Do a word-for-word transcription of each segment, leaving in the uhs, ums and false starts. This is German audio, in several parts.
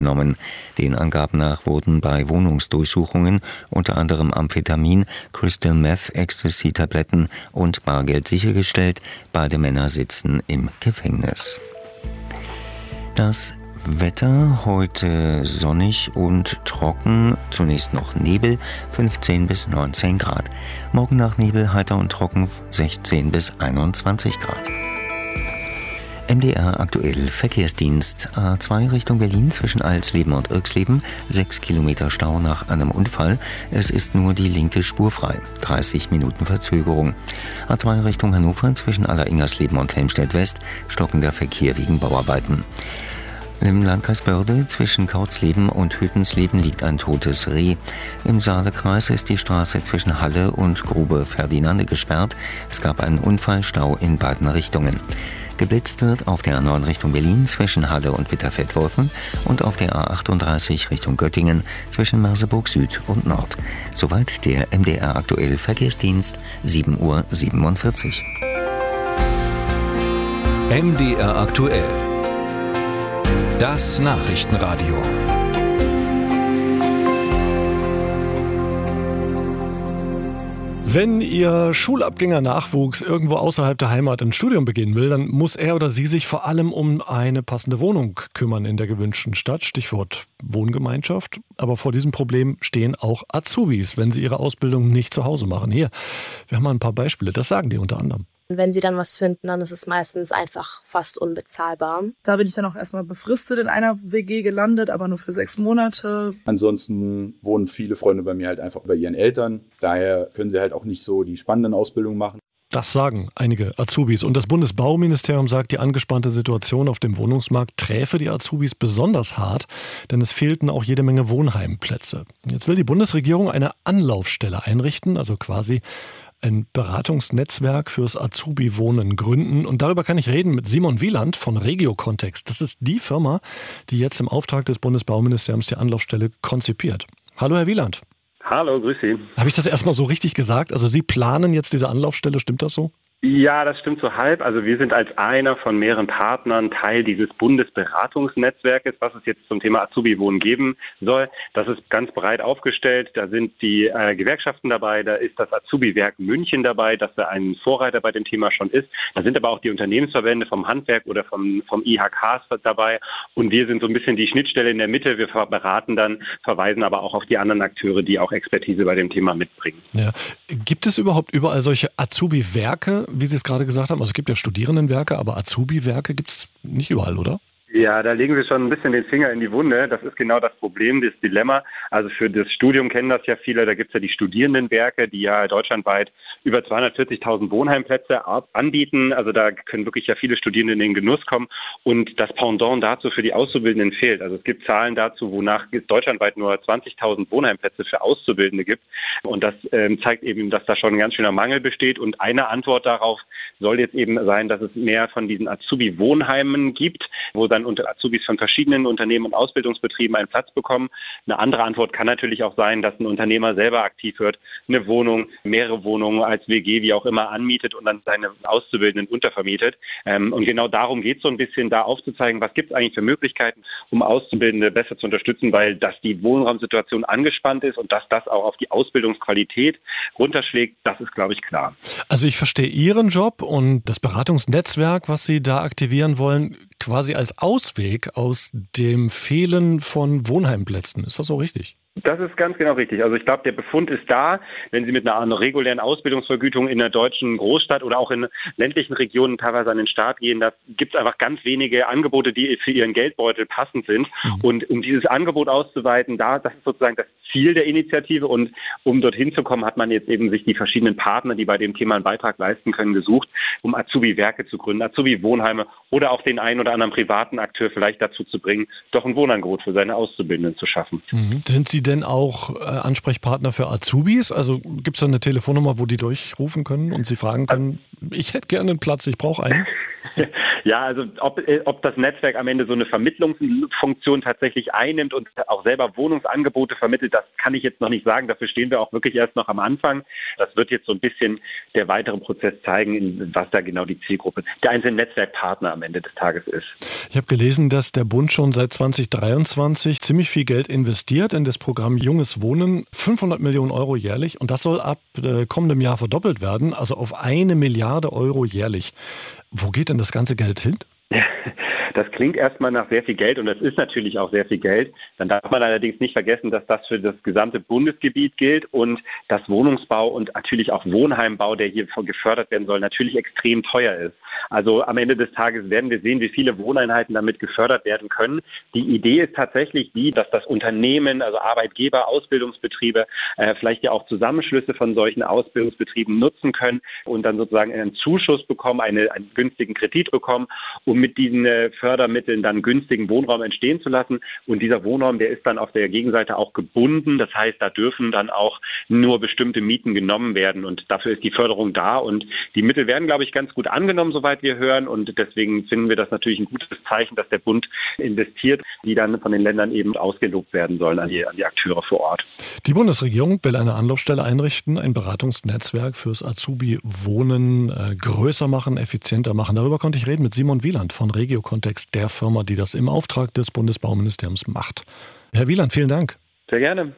genommen. Den Angaben nach wurden bei Wohnungsdurchsuchungen unter anderem Amphetamin, Crystal Meth, Ecstasy-Tabletten und Bargeld sichergestellt. Beide Männer sitzen im Gefängnis. Das Wetter heute sonnig und trocken, zunächst noch Nebel, fünfzehn bis neunzehn Grad. Morgen nach Nebel heiter und trocken, sechzehn bis einundzwanzig Grad. M D R aktuell Verkehrsdienst. A zwei Richtung Berlin zwischen Alsleben und Irxleben. sechs Kilometer Stau nach einem Unfall. Es ist nur die linke Spur frei. dreißig Minuten Verzögerung. A zwei Richtung Hannover zwischen Aller-Ingersleben und Helmstedt West. Stockender Verkehr wegen Bauarbeiten. Im Landkreis Börde zwischen Kautsleben und Hüttensleben liegt ein totes Reh. Im Saalekreis ist die Straße zwischen Halle und Grube Ferdinande gesperrt. Es gab einen Unfallstau in beiden Richtungen. Geblitzt wird auf der A neun Richtung Berlin zwischen Halle und Bitterfeld-Wolfen und auf der A achtunddreißig Richtung Göttingen zwischen Merseburg Süd und Nord. Soweit der M D R aktuell Verkehrsdienst, sieben Uhr siebenundvierzig. M D R aktuell. Das Nachrichtenradio. Wenn Ihr Schulabgänger-Nachwuchs irgendwo außerhalb der Heimat ein Studium beginnen will, dann muss er oder sie sich vor allem um eine passende Wohnung kümmern in der gewünschten Stadt. Stichwort Wohngemeinschaft. Aber vor diesem Problem stehen auch Azubis, wenn sie ihre Ausbildung nicht zu Hause machen. Hier, wir haben mal ein paar Beispiele. Das sagen die unter anderem. Wenn sie dann was finden, dann ist es meistens einfach fast unbezahlbar. Da bin ich dann auch erstmal befristet in einer W G gelandet, aber nur für sechs Monate. Ansonsten wohnen viele Freunde bei mir halt einfach bei ihren Eltern. Daher können sie halt auch nicht so die spannenden Ausbildungen machen. Das sagen einige Azubis. Und das Bundesbauministerium sagt, die angespannte Situation auf dem Wohnungsmarkt träfe die Azubis besonders hart, denn es fehlten auch jede Menge Wohnheimplätze. Jetzt will die Bundesregierung eine Anlaufstelle einrichten, also quasi ein Beratungsnetzwerk fürs Azubi-Wohnen gründen. Und darüber kann ich reden mit Simon Wieland von Regio-Kontext. Das ist die Firma, die jetzt im Auftrag des Bundesbauministeriums die Anlaufstelle konzipiert. Hallo, Herr Wieland. Hallo, grüß Sie. Habe ich das erstmal so richtig gesagt? Also Sie planen jetzt diese Anlaufstelle, stimmt das so? Ja, das stimmt so halb. Also wir sind als einer von mehreren Partnern Teil dieses Bundesberatungsnetzwerkes, was es jetzt zum Thema Azubi-Wohnen geben soll. Das ist ganz breit aufgestellt. Da sind die äh, Gewerkschaften dabei, da ist das Azubi-Werk München dabei, das da ein Vorreiter bei dem Thema schon ist. Da sind aber auch die Unternehmensverbände vom Handwerk oder vom, vom I H K dabei. Und wir sind so ein bisschen die Schnittstelle in der Mitte. Wir beraten dann, verweisen aber auch auf die anderen Akteure, die auch Expertise bei dem Thema mitbringen. Ja. Gibt es überhaupt überall solche Azubi-Werke, wie Sie es gerade gesagt haben? Also es gibt ja Studierendenwerke, aber Azubi-Werke gibt es nicht überall, oder? Ja, da legen Sie schon ein bisschen den Finger in die Wunde. Das ist genau das Problem, das Dilemma. Also für das Studium kennen das ja viele. Da gibt es ja die Studierendenwerke, die ja deutschlandweit über zweihundertvierzigtausend Wohnheimplätze anbieten. Also da können wirklich ja viele Studierende in den Genuss kommen. Und das Pendant dazu für die Auszubildenden fehlt. Also es gibt Zahlen dazu, wonach es deutschlandweit nur zwanzigtausend Wohnheimplätze für Auszubildende gibt. Und das ähm, zeigt eben, dass da schon ein ganz schöner Mangel besteht. Und eine Antwort darauf soll jetzt eben sein, dass es mehr von diesen Azubi-Wohnheimen gibt, wo dann unter Azubis von verschiedenen Unternehmen und Ausbildungsbetrieben einen Platz bekommen. Eine andere Antwort kann natürlich auch sein, dass ein Unternehmer selber aktiv wird, eine Wohnung, mehrere Wohnungen als W G, wie auch immer, anmietet und dann seine Auszubildenden untervermietet. Und genau darum geht es so ein bisschen, da aufzuzeigen, was gibt es eigentlich für Möglichkeiten, um Auszubildende besser zu unterstützen, weil dass die Wohnraumsituation angespannt ist und dass das auch auf die Ausbildungsqualität runterschlägt, das ist, glaube ich, klar. Also ich verstehe Ihren Job und das Beratungsnetzwerk, was Sie da aktivieren wollen, quasi als Ausweg aus dem Fehlen von Wohnheimplätzen. Ist das so richtig? Das ist ganz genau richtig. Also ich glaube, der Befund ist da, wenn Sie mit einer, einer regulären Ausbildungsvergütung in einer deutschen Großstadt oder auch in ländlichen Regionen teilweise an den Start gehen, da gibt es einfach ganz wenige Angebote, die für Ihren Geldbeutel passend sind. Mhm. Und um dieses Angebot auszuweiten, da, das ist sozusagen das Ziel der Initiative. Und um dorthin zu kommen, hat man jetzt eben sich die verschiedenen Partner, die bei dem Thema einen Beitrag leisten können, gesucht, um Azubi-Werke zu gründen, Azubi-Wohnheime oder auch den einen oder anderen privaten Akteur vielleicht dazu zu bringen, doch ein Wohnangebot für seine Auszubildenden zu schaffen. Mhm. Sind Sie denn auch äh, Ansprechpartner für Azubis? Also gibt es da eine Telefonnummer, wo die durchrufen können und Sie fragen können, ich hätte gerne einen Platz, ich brauche einen? Ja, also ob, ob das Netzwerk am Ende so eine Vermittlungsfunktion tatsächlich einnimmt und auch selber Wohnungsangebote vermittelt, das kann ich jetzt noch nicht sagen. Dafür stehen wir auch wirklich erst noch am Anfang. Das wird jetzt so ein bisschen der weitere Prozess zeigen, was da genau die Zielgruppe der einzelnen Netzwerkpartner am Ende des Tages ist. Ich habe gelesen, dass der Bund schon seit zwanzig dreiundzwanzig ziemlich viel Geld investiert in das Programm Junges Wohnen, fünfhundert Millionen Euro jährlich, und das soll ab äh, kommendem Jahr verdoppelt werden, also auf eine Milliarde Euro jährlich. Wo geht denn das ganze Geld hin? Das klingt erstmal nach sehr viel Geld und das ist natürlich auch sehr viel Geld. Dann darf man allerdings nicht vergessen, dass das für das gesamte Bundesgebiet gilt und dass Wohnungsbau und natürlich auch Wohnheimbau, der hier gefördert werden soll, natürlich extrem teuer ist. Also am Ende des Tages werden wir sehen, wie viele Wohneinheiten damit gefördert werden können. Die Idee ist tatsächlich die, dass das Unternehmen, also Arbeitgeber, Ausbildungsbetriebe, äh, vielleicht ja auch Zusammenschlüsse von solchen Ausbildungsbetrieben nutzen können und dann sozusagen einen Zuschuss bekommen, eine, einen günstigen Kredit bekommen, um mit diesen äh, Fördermitteln dann günstigen Wohnraum entstehen zu lassen. Und dieser Wohnraum, der ist dann auf der Gegenseite auch gebunden. Das heißt, da dürfen dann auch nur bestimmte Mieten genommen werden. Und dafür ist die Förderung da. Und die Mittel werden, glaube ich, ganz gut angenommen, soweit wir hören. Und deswegen finden wir das natürlich ein gutes Zeichen, dass der Bund investiert, die dann von den Ländern eben ausgelobt werden sollen an die, an die Akteure vor Ort. Die Bundesregierung will eine Anlaufstelle einrichten, ein Beratungsnetzwerk fürs Azubi-Wohnen äh, größer machen, effizienter machen. Darüber konnte ich reden mit Simon Wieland von Regio-Kontext, der Firma, die das im Auftrag des Bundesbauministeriums macht. Herr Wieland, vielen Dank. Sehr gerne.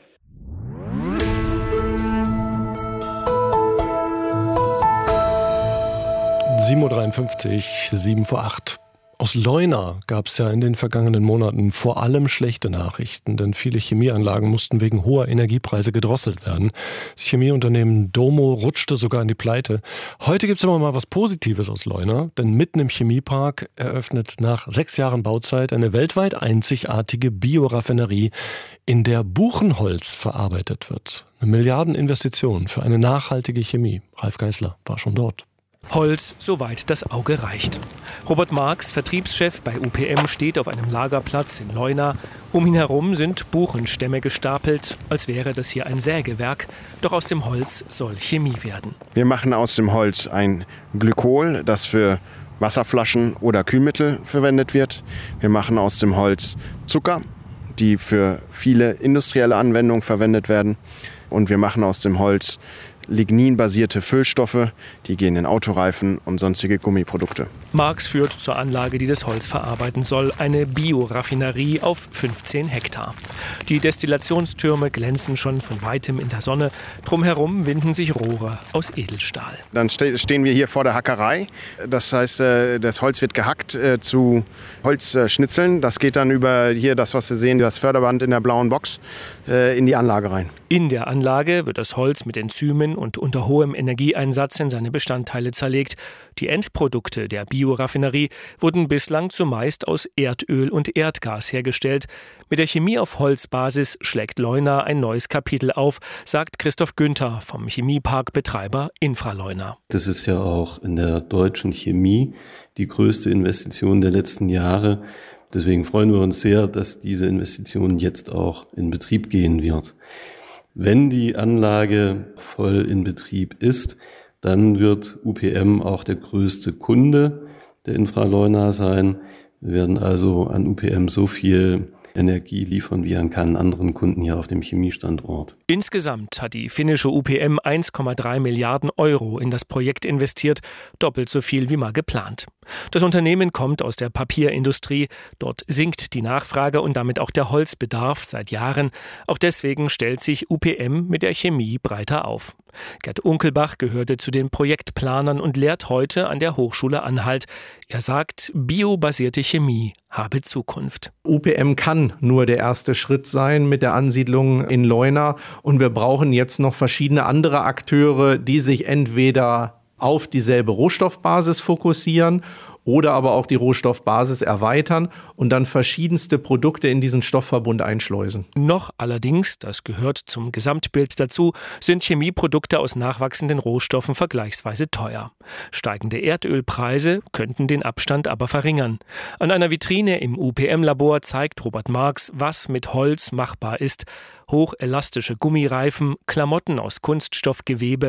sieben Uhr dreiundfünfzig, sieben vor acht. Aus Leuna gab es ja in den vergangenen Monaten vor allem schlechte Nachrichten, denn viele Chemieanlagen mussten wegen hoher Energiepreise gedrosselt werden. Das Chemieunternehmen Domo rutschte sogar in die Pleite. Heute gibt es aber mal was Positives aus Leuna, denn mitten im Chemiepark eröffnet nach sechs Jahren Bauzeit eine weltweit einzigartige Bioraffinerie, in der Buchenholz verarbeitet wird. Eine Milliardeninvestition für eine nachhaltige Chemie. Ralf Geißler war schon dort. Holz, soweit das Auge reicht. Robert Marx, Vertriebschef bei U P M, steht auf einem Lagerplatz in Leuna. Um ihn herum sind Buchenstämme gestapelt, als wäre das hier ein Sägewerk. Doch aus dem Holz soll Chemie werden. Wir machen aus dem Holz ein Glykol, das für Wasserflaschen oder Kühlmittel verwendet wird. Wir machen aus dem Holz Zucker, die für viele industrielle Anwendungen verwendet werden. Und wir machen aus dem Holz ligninbasierte Füllstoffe, die gehen in Autoreifen und sonstige Gummiprodukte. Marx führt zur Anlage, die das Holz verarbeiten soll, eine Bioraffinerie auf fünfzehn Hektar. Die Destillationstürme glänzen schon von weitem in der Sonne. Drumherum winden sich Rohre aus Edelstahl. Dann stehen wir hier vor der Hackerei. Das heißt, das Holz wird gehackt zu Holzschnitzeln. Das geht dann über hier das, was wir sehen, das Förderband in der blauen Box, in die Anlage rein. In der Anlage wird das Holz mit Enzymen und unter hohem Energieeinsatz in seine Bestandteile zerlegt. Die Endprodukte der Bioraffinerie wurden bislang zumeist aus Erdöl und Erdgas hergestellt. Mit der Chemie auf Holzbasis schlägt Leuna ein neues Kapitel auf, sagt Christoph Günther vom Chemieparkbetreiber Infraleuna. Das ist ja auch in der deutschen Chemie die größte Investition der letzten Jahre. Deswegen freuen wir uns sehr, dass diese Investition jetzt auch in Betrieb gehen wird. Wenn die Anlage voll in Betrieb ist, dann wird U P M auch der größte Kunde der Infraleuna sein. Wir werden also an U P M so viel Energie liefern wie an keinen anderen Kunden hier auf dem Chemiestandort. Insgesamt hat die finnische U P M eins Komma drei Milliarden Euro in das Projekt investiert, doppelt so viel wie mal geplant. Das Unternehmen kommt aus der Papierindustrie. Dort sinkt die Nachfrage und damit auch der Holzbedarf seit Jahren. Auch deswegen stellt sich U P M mit der Chemie breiter auf. Gerd Unkelbach gehörte zu den Projektplanern und lehrt heute an der Hochschule Anhalt. Er sagt, biobasierte Chemie habe Zukunft. U P M kann nur der erste Schritt sein mit der Ansiedlung in Leuna. Und wir brauchen jetzt noch verschiedene andere Akteure, die sich entweder auf dieselbe Rohstoffbasis fokussieren oder aber auch die Rohstoffbasis erweitern und dann verschiedenste Produkte in diesen Stoffverbund einschleusen. Noch allerdings, das gehört zum Gesamtbild dazu, sind Chemieprodukte aus nachwachsenden Rohstoffen vergleichsweise teuer. Steigende Erdölpreise könnten den Abstand aber verringern. An einer Vitrine im U P M-Labor zeigt Robert Marx, was mit Holz machbar ist. Hochelastische Gummireifen, Klamotten aus Kunststoffgewebe.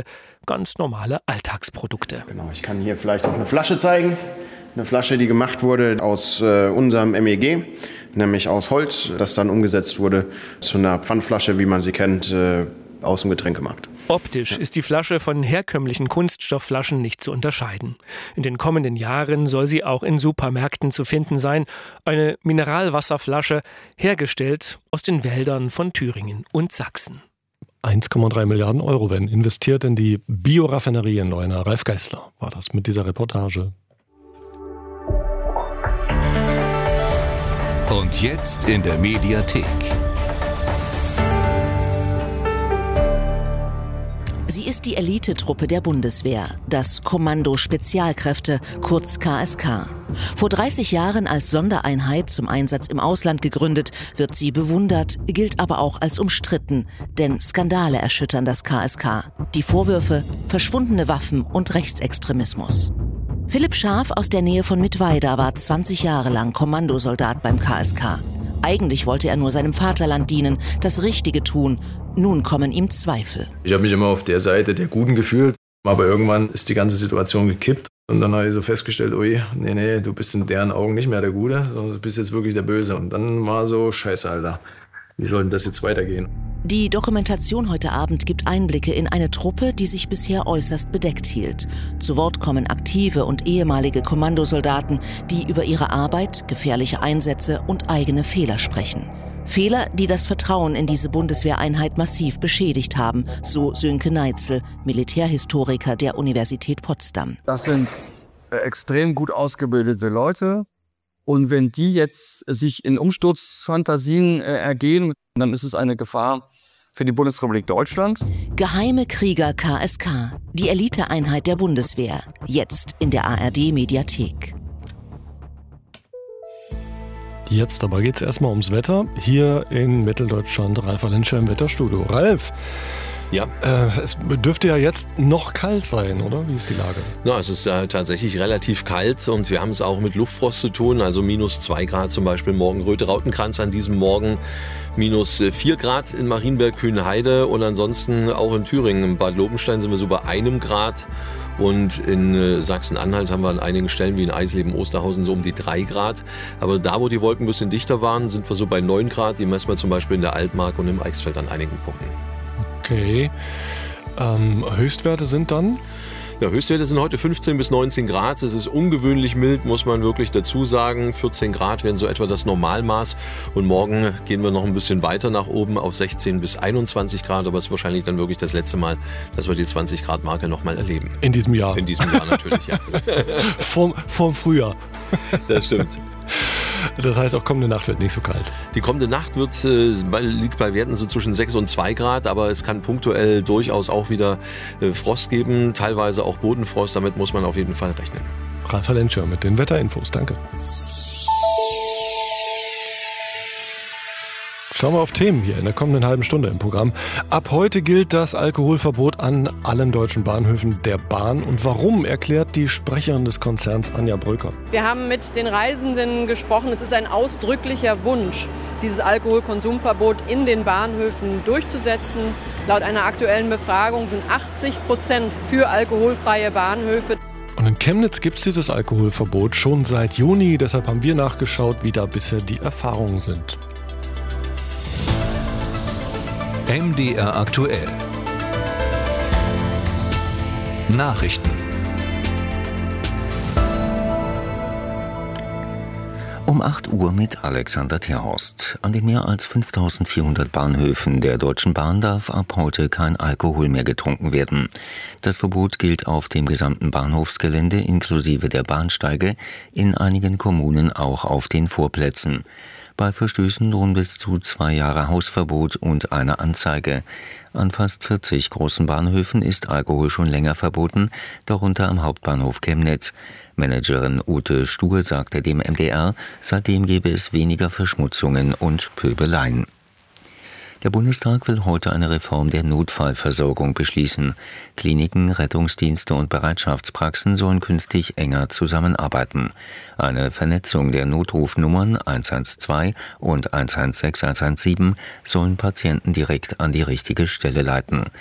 ganz normale Alltagsprodukte. Genau, ich kann hier vielleicht auch eine Flasche zeigen. Eine Flasche, die gemacht wurde aus äh, unserem M E G, nämlich aus Holz, das dann umgesetzt wurde zu einer Pfandflasche, wie man sie kennt, äh, aus dem Getränkemarkt. Optisch ist die Flasche von herkömmlichen Kunststoffflaschen nicht zu unterscheiden. In den kommenden Jahren soll sie auch in Supermärkten zu finden sein. Eine Mineralwasserflasche, hergestellt aus den Wäldern von Thüringen und Sachsen. eins Komma drei Milliarden Euro werden investiert in die Bioraffinerie in Leuna. Ralf Geißler war das mit dieser Reportage. Und jetzt in der Mediathek. Sie ist die Elitetruppe der Bundeswehr, das Kommando Spezialkräfte, kurz K S K. Vor dreißig Jahren als Sondereinheit zum Einsatz im Ausland gegründet, wird sie bewundert, gilt aber auch als umstritten, denn Skandale erschüttern das K S K. Die Vorwürfe: verschwundene Waffen und Rechtsextremismus. Philipp Scharf aus der Nähe von Mittweida war zwanzig Jahre lang Kommandosoldat beim K S K. Eigentlich wollte er nur seinem Vaterland dienen, das Richtige tun. Nun kommen ihm Zweifel. Ich habe mich immer auf der Seite der Guten gefühlt, aber irgendwann ist die ganze Situation gekippt. Und dann habe ich so festgestellt, ui, nee, nee, du bist in deren Augen nicht mehr der Gute, sondern du bist jetzt wirklich der Böse. Und dann war so, scheiße, Alter, wie soll denn das jetzt weitergehen? Die Dokumentation heute Abend gibt Einblicke in eine Truppe, die sich bisher äußerst bedeckt hielt. Zu Wort kommen aktive und ehemalige Kommandosoldaten, die über ihre Arbeit, gefährliche Einsätze und eigene Fehler sprechen. Fehler, die das Vertrauen in diese Bundeswehreinheit massiv beschädigt haben, so Sönke Neitzel, Militärhistoriker der Universität Potsdam. Das sind äh, extrem gut ausgebildete Leute. Und wenn die jetzt sich in Umsturzfantasien äh, ergehen, dann ist es eine Gefahr für die Bundesrepublik Deutschland. Geheime Krieger K S K, die Eliteeinheit der Bundeswehr, jetzt in der A R D-Mediathek. Jetzt aber geht es erstmal ums Wetter. Hier in Mitteldeutschland, Ralf Valenscher im Wetterstudio. Ralf, ja. Äh, es dürfte ja jetzt noch kalt sein, oder? Wie ist die Lage? Na, es ist ja tatsächlich relativ kalt und wir haben es auch mit Luftfrost zu tun. Also minus zwei Grad zum Beispiel morgen Röte-Rautenkranz an diesem Morgen. Minus vier Grad in Marienberg-Kühnheide und ansonsten auch in Thüringen. In Bad Lobenstein sind wir so bei einem Grad. Und in Sachsen-Anhalt haben wir an einigen Stellen wie in Eisleben, Osterhausen so um die drei Grad. Aber da, wo die Wolken ein bisschen dichter waren, sind wir so bei neun Grad. Die messen wir zum Beispiel in der Altmark und im Eichsfeld an einigen Punkten. Okay. Ähm, Höchstwerte sind dann? Ja, Höchstwerte sind heute fünfzehn bis neunzehn Grad. Es ist ungewöhnlich mild, muss man wirklich dazu sagen. vierzehn Grad wären so etwa das Normalmaß. Und morgen gehen wir noch ein bisschen weiter nach oben auf sechzehn bis einundzwanzig Grad. Aber es ist wahrscheinlich dann wirklich das letzte Mal, dass wir die zwanzig Grad Marke noch mal erleben. In diesem Jahr? In diesem Jahr natürlich, ja. Vorm, vorm Frühjahr. Das stimmt. Das heißt, auch kommende Nacht wird nicht so kalt. Die kommende Nacht wird, äh, liegt bei Werten so zwischen sechs und zwei Grad, aber es kann punktuell durchaus auch wieder äh, Frost geben, teilweise auch Bodenfrost, damit muss man auf jeden Fall rechnen. Ralf Valenscher mit den Wetterinfos, danke. Schauen wir auf Themen hier in der kommenden halben Stunde im Programm. Ab heute gilt das Alkoholverbot an allen deutschen Bahnhöfen der Bahn. Und warum, erklärt die Sprecherin des Konzerns Anja Bröker. Wir haben mit den Reisenden gesprochen. Es ist ein ausdrücklicher Wunsch, dieses Alkoholkonsumverbot in den Bahnhöfen durchzusetzen. Laut einer aktuellen Befragung sind achtzig Prozent für alkoholfreie Bahnhöfe. Und in Chemnitz gibt es dieses Alkoholverbot schon seit Juni. Deshalb haben wir nachgeschaut, wie da bisher die Erfahrungen sind. M D R aktuell. Nachrichten. Um acht Uhr mit Alexander Terhorst. An den mehr als fünftausendvierhundert Bahnhöfen der Deutschen Bahn darf ab heute kein Alkohol mehr getrunken werden. Das Verbot gilt auf dem gesamten Bahnhofsgelände inklusive der Bahnsteige, in einigen Kommunen auch auf den Vorplätzen. Bei Verstößen drohen bis zu zwei Jahre Hausverbot und eine Anzeige. An fast vierzig großen Bahnhöfen ist Alkohol schon länger verboten, darunter am Hauptbahnhof Chemnitz. Managerin Ute Stuhe sagte dem M D R, seitdem gebe es weniger Verschmutzungen und Pöbeleien. Der Bundestag will heute eine Reform der Notfallversorgung beschließen. Kliniken, Rettungsdienste und Bereitschaftspraxen sollen künftig enger zusammenarbeiten. Eine Vernetzung der Notrufnummern eins eins zwei und eins eins sechs eins eins sieben sollen Patienten direkt an die richtige Stelle leiten.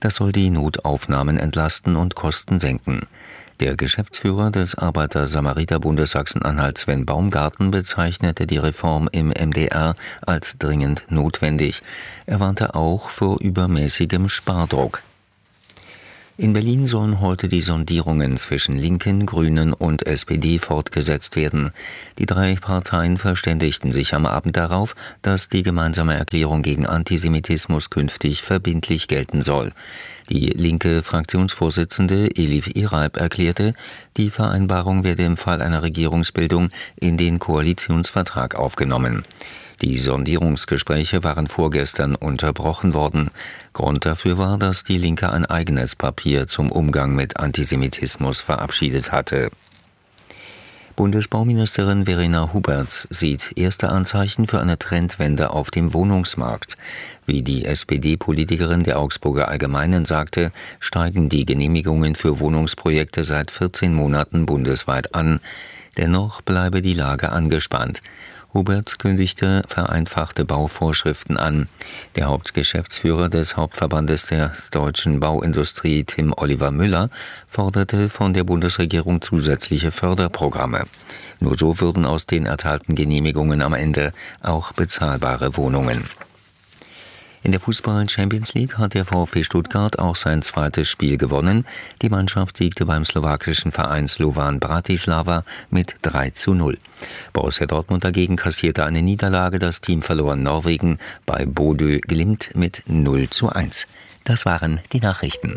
Das soll die Notaufnahmen entlasten und Kosten senken. Der Geschäftsführer des Arbeiter-Samariter-Bundes Sachsen-Anhalt, Sven Baumgarten, bezeichnete die Reform im M D R als dringend notwendig. Er warnte auch vor übermäßigem Spardruck. In Berlin sollen heute die Sondierungen zwischen Linken, Grünen und S P D fortgesetzt werden. Die drei Parteien verständigten sich am Abend darauf, dass die gemeinsame Erklärung gegen Antisemitismus künftig verbindlich gelten soll. Die linke Fraktionsvorsitzende Elif Ereib erklärte, die Vereinbarung werde im Fall einer Regierungsbildung in den Koalitionsvertrag aufgenommen. Die Sondierungsgespräche waren vorgestern unterbrochen worden. Grund dafür war, dass die Linke ein eigenes Papier zum Umgang mit Antisemitismus verabschiedet hatte. Bundesbauministerin Verena Huberts sieht erste Anzeichen für eine Trendwende auf dem Wohnungsmarkt. Wie die S P D-Politikerin der Augsburger Allgemeinen sagte, steigen die Genehmigungen für Wohnungsprojekte seit vierzehn Monaten bundesweit an. Dennoch bleibe die Lage angespannt. Huberts kündigte vereinfachte Bauvorschriften an. Der Hauptgeschäftsführer des Hauptverbandes der deutschen Bauindustrie, Tim Oliver Müller, forderte von der Bundesregierung zusätzliche Förderprogramme. Nur so würden aus den erteilten Genehmigungen am Ende auch bezahlbare Wohnungen. In der Fußball-Champions League hat der VfB Stuttgart auch sein zweites Spiel gewonnen. Die Mannschaft siegte beim slowakischen Verein Slovan Bratislava mit drei zu null. Borussia Dortmund dagegen kassierte eine Niederlage. Das Team verlor in Norwegen bei Bodø Glimt mit null zu eins. Das waren die Nachrichten.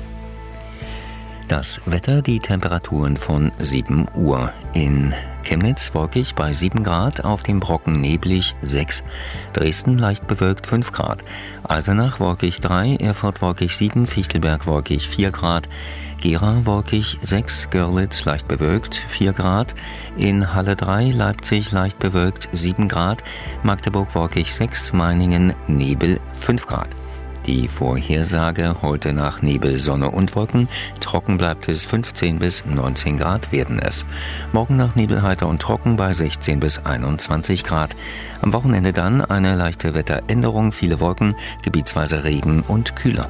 Das Wetter, die Temperaturen von sieben Uhr. In Chemnitz wolkig bei sieben Grad, auf dem Brocken neblig sechs, Dresden leicht bewölkt fünf Grad, Eisenach wolkig drei, Erfurt wolkig sieben, Fichtelberg wolkig vier Grad, Gera wolkig sechs, Görlitz leicht bewölkt vier Grad, in Halle drei, Leipzig leicht bewölkt sieben Grad, Magdeburg wolkig sechs, Meiningen Nebel fünf Grad. Die Vorhersage: heute nach Nebel, Sonne und Wolken. Trocken bleibt es, fünfzehn bis neunzehn Grad werden es. Morgen nach Nebel heiter und trocken bei sechzehn bis einundzwanzig Grad. Am Wochenende dann eine leichte Wetteränderung, viele Wolken, gebietsweise Regen und kühler.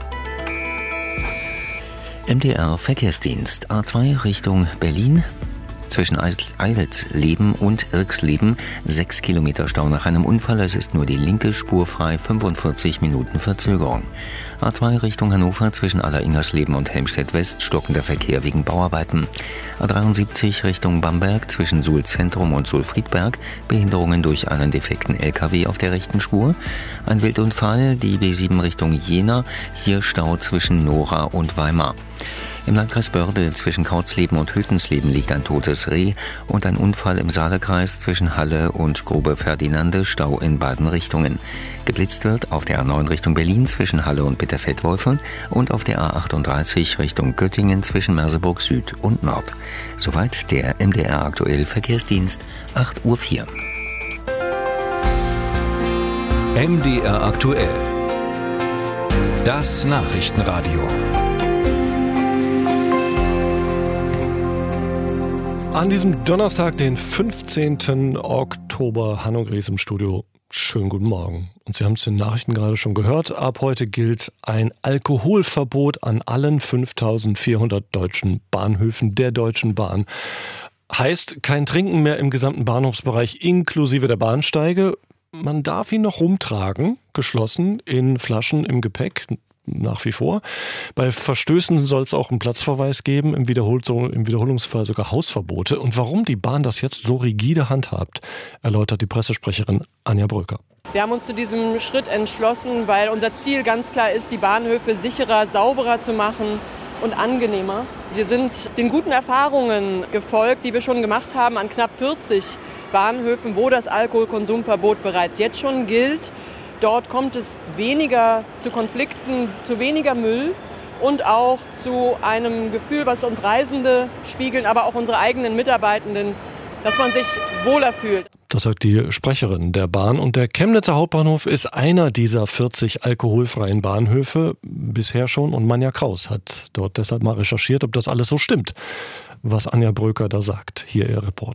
M D R Verkehrsdienst A zwei Richtung Berlin. Zwischen Eidelsleben und Irxleben sechs Kilometer Stau nach einem Unfall. Es ist nur die linke Spur frei, fünfundvierzig Minuten Verzögerung. A zwei Richtung Hannover zwischen Aller-Ingersleben und Helmstedt-West stockender Verkehr wegen Bauarbeiten. A dreiundsiebzig Richtung Bamberg zwischen Suhl-Zentrum und Suhl-Friedberg Behinderungen durch einen defekten L K W auf der rechten Spur. Ein Wildunfall, die B sieben Richtung Jena, hier Stau zwischen Nora und Weimar. Im Landkreis Börde zwischen Kauzleben und Hötensleben liegt ein totes Reh und ein Unfall im Saalekreis zwischen Halle und Grube Ferdinande, Stau in beiden Richtungen. Geblitzt wird auf der A neun Richtung Berlin zwischen Halle und Bitterfeld-Wolfe und auf der A achtunddreißig Richtung Göttingen zwischen Merseburg Süd und Nord. Soweit der M D R Aktuell Verkehrsdienst, acht Uhr vier. M D R Aktuell. Das Nachrichtenradio. An diesem Donnerstag, den fünfzehnten Oktober, Hanno Gries im Studio. Schönen guten Morgen. Und Sie haben es in den Nachrichten gerade schon gehört, ab heute gilt ein Alkoholverbot an allen fünftausendvierhundert deutschen Bahnhöfen der Deutschen Bahn. Heißt, kein Trinken mehr im gesamten Bahnhofsbereich inklusive der Bahnsteige. Man darf ihn noch rumtragen, geschlossen in Flaschen im Gepäck. Nach wie vor. Bei Verstößen soll es auch einen Platzverweis geben, im, Wiederhol- im Wiederholungsfall sogar Hausverbote. Und warum die Bahn das jetzt so rigide handhabt, erläutert die Pressesprecherin Anja Bröker. Wir haben uns zu diesem Schritt entschlossen, weil unser Ziel ganz klar ist, die Bahnhöfe sicherer, sauberer zu machen und angenehmer. Wir sind den guten Erfahrungen gefolgt, die wir schon gemacht haben an knapp vierzig Bahnhöfen, wo das Alkoholkonsumverbot bereits jetzt schon gilt. Dort kommt es weniger zu Konflikten, zu weniger Müll und auch zu einem Gefühl, was uns Reisende spiegeln, aber auch unsere eigenen Mitarbeitenden, dass man sich wohler fühlt. Das sagt die Sprecherin der Bahn. Und der Chemnitzer Hauptbahnhof ist einer dieser vierzig alkoholfreien Bahnhöfe bisher schon. Und Manja Kraus hat dort deshalb mal recherchiert, ob das alles so stimmt, was Anja Bröker da sagt. Hier ihr Report.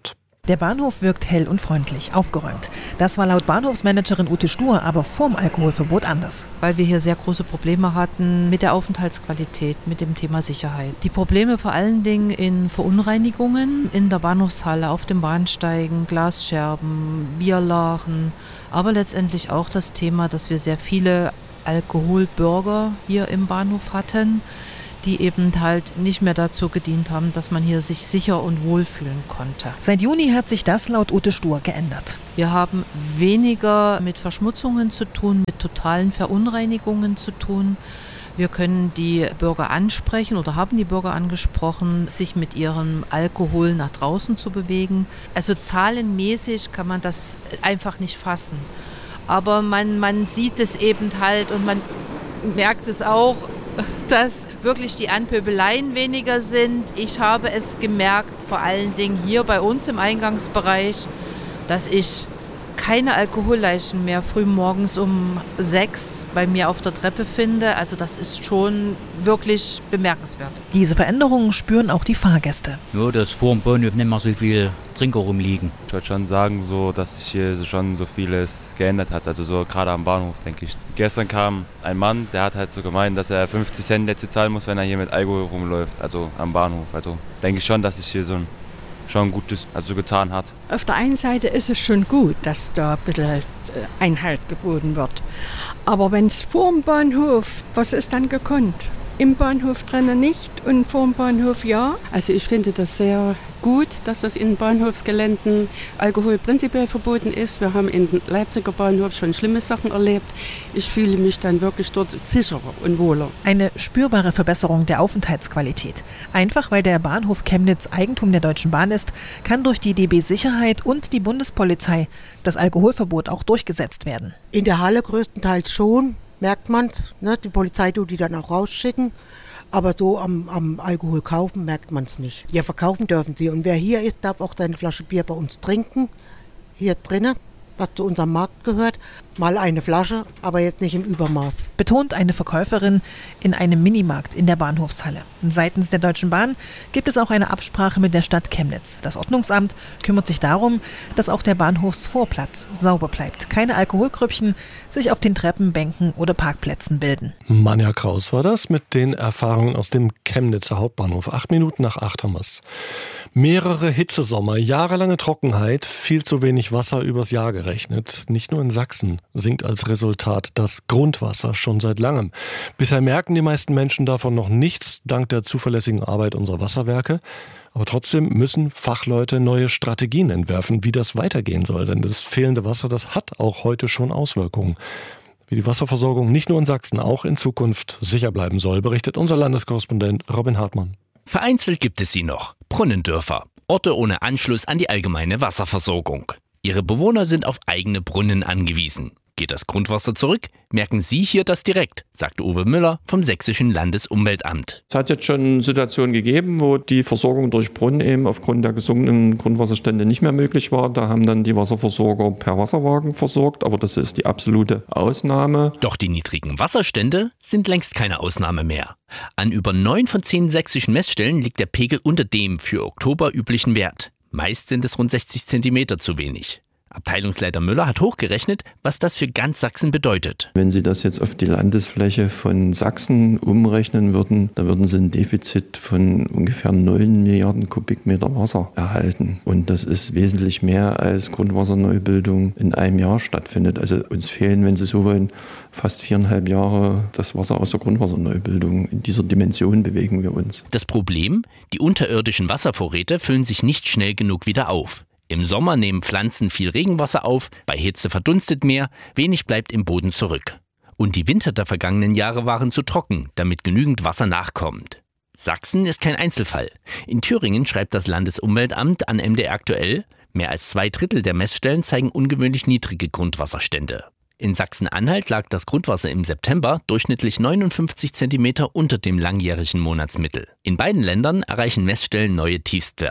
Der Bahnhof wirkt hell und freundlich, aufgeräumt. Das war laut Bahnhofsmanagerin Ute Stur aber vorm Alkoholverbot anders. Weil wir hier sehr große Probleme hatten mit der Aufenthaltsqualität, mit dem Thema Sicherheit. Die Probleme vor allen Dingen in Verunreinigungen in der Bahnhofshalle, auf dem Bahnsteigen, Glasscherben, Bierlachen, aber letztendlich auch das Thema, dass wir sehr viele Alkoholbürger hier im Bahnhof hatten, die eben halt nicht mehr dazu gedient haben, dass man hier sich sicher und wohl fühlen konnte. Seit Juni hat sich das laut Ute Stur geändert. Wir haben weniger mit Verschmutzungen zu tun, mit totalen Verunreinigungen zu tun. Wir können die Bürger ansprechen oder haben die Bürger angesprochen, sich mit ihrem Alkohol nach draußen zu bewegen. Also zahlenmäßig kann man das einfach nicht fassen. Aber man, man sieht es eben halt und man merkt es auch, dass wirklich die Anpöbeleien weniger sind. Ich habe es gemerkt, vor allen Dingen hier bei uns im Eingangsbereich, dass ich keine Alkoholleichen mehr früh morgens um sechs bei mir auf der Treppe finde. Also das ist schon wirklich bemerkenswert. Diese Veränderungen spüren auch die Fahrgäste. Nur, dass vor dem Bahnhof nicht mehr so viel Trinker rumliegen. Ich würde schon sagen, so, dass sich hier schon so vieles geändert hat. Also so gerade am Bahnhof, denke ich. Gestern kam ein Mann, der hat halt so gemeint, dass er fünfzig Cent letzte zahlen muss, wenn er hier mit Alkohol rumläuft. Also am Bahnhof. Also denke ich schon, dass sich hier so ein schon Gutes also getan hat. Auf der einen Seite ist es schon gut, dass da ein bisschen Einhalt geboten wird. Aber wenn es vor dem Bahnhof, was ist dann gekonnt? Im Bahnhof drinnen nicht und vor dem Bahnhof ja. Also ich finde das sehr gut, dass das in Bahnhofsgeländen Alkohol prinzipiell verboten ist. Wir haben in Leipziger Bahnhof schon schlimme Sachen erlebt. Ich fühle mich dann wirklich dort sicherer und wohler. Eine spürbare Verbesserung der Aufenthaltsqualität. Einfach weil der Bahnhof Chemnitz Eigentum der Deutschen Bahn ist, kann durch die D B Sicherheit und die Bundespolizei das Alkoholverbot auch durchgesetzt werden. In der Halle größtenteils schon. Merkt man es, ne? Die Polizei tut die dann auch rausschicken, aber so am, am Alkohol kaufen merkt man es nicht. Ja, verkaufen dürfen sie und wer hier ist, darf auch seine Flasche Bier bei uns trinken, hier drinnen, was zu unserem Markt gehört. Mal eine Flasche, aber jetzt nicht im Übermaß. Betont eine Verkäuferin in einem Minimarkt in der Bahnhofshalle. Seitens der Deutschen Bahn gibt es auch eine Absprache mit der Stadt Chemnitz. Das Ordnungsamt kümmert sich darum, dass auch der Bahnhofsvorplatz sauber bleibt. Keine Alkoholkrüppchen sich auf den Treppen, Bänken oder Parkplätzen bilden. Manja Kraus war das mit den Erfahrungen aus dem Chemnitzer Hauptbahnhof. Acht Minuten nach acht haben wir's. Mehrere Hitzesommer, jahrelange Trockenheit, viel zu wenig Wasser übers Jahr gerechnet. Nicht nur in Sachsen sinkt als Resultat das Grundwasser schon seit langem. Bisher merken die meisten Menschen davon noch nichts, dank der zuverlässigen Arbeit unserer Wasserwerke. Aber trotzdem müssen Fachleute neue Strategien entwerfen, wie das weitergehen soll. Denn das fehlende Wasser, das hat auch heute schon Auswirkungen. Wie die Wasserversorgung nicht nur in Sachsen, auch in Zukunft sicher bleiben soll, berichtet unser Landeskorrespondent Robin Hartmann. Vereinzelt gibt es sie noch. Brunnendörfer. Orte ohne Anschluss an die allgemeine Wasserversorgung. Ihre Bewohner sind auf eigene Brunnen angewiesen. Geht das Grundwasser zurück, merken Sie hier das direkt, sagt Uwe Müller vom Sächsischen Landesumweltamt. Es hat jetzt schon Situationen gegeben, wo die Versorgung durch Brunnen eben aufgrund der gesunkenen Grundwasserstände nicht mehr möglich war. Da haben dann die Wasserversorger per Wasserwagen versorgt, aber das ist die absolute Ausnahme. Doch die niedrigen Wasserstände sind längst keine Ausnahme mehr. An über neun von zehn sächsischen Messstellen liegt der Pegel unter dem für Oktober üblichen Wert. Meist sind es rund sechzig Zentimeter zu wenig. Abteilungsleiter Müller hat hochgerechnet, was das für ganz Sachsen bedeutet. Wenn Sie das jetzt auf die Landesfläche von Sachsen umrechnen würden, dann würden Sie ein Defizit von ungefähr neun Milliarden Kubikmeter Wasser erhalten. Und das ist wesentlich mehr, als Grundwasserneubildung in einem Jahr stattfindet. Also uns fehlen, wenn Sie so wollen, fast viereinhalb Jahre das Wasser aus der Grundwasserneubildung. In dieser Dimension bewegen wir uns. Das Problem? Die unterirdischen Wasservorräte füllen sich nicht schnell genug wieder auf. Im Sommer nehmen Pflanzen viel Regenwasser auf, bei Hitze verdunstet mehr, wenig bleibt im Boden zurück. Und die Winter der vergangenen Jahre waren zu trocken, damit genügend Wasser nachkommt. Sachsen ist kein Einzelfall. In Thüringen schreibt das Landesumweltamt an M D R aktuell, mehr als zwei Drittel der Messstellen zeigen ungewöhnlich niedrige Grundwasserstände. In Sachsen-Anhalt lag das Grundwasser im September durchschnittlich neunundfünfzig Zentimeter unter dem langjährigen Monatsmittel. In beiden Ländern erreichen Messstellen neue Tiefstwerte.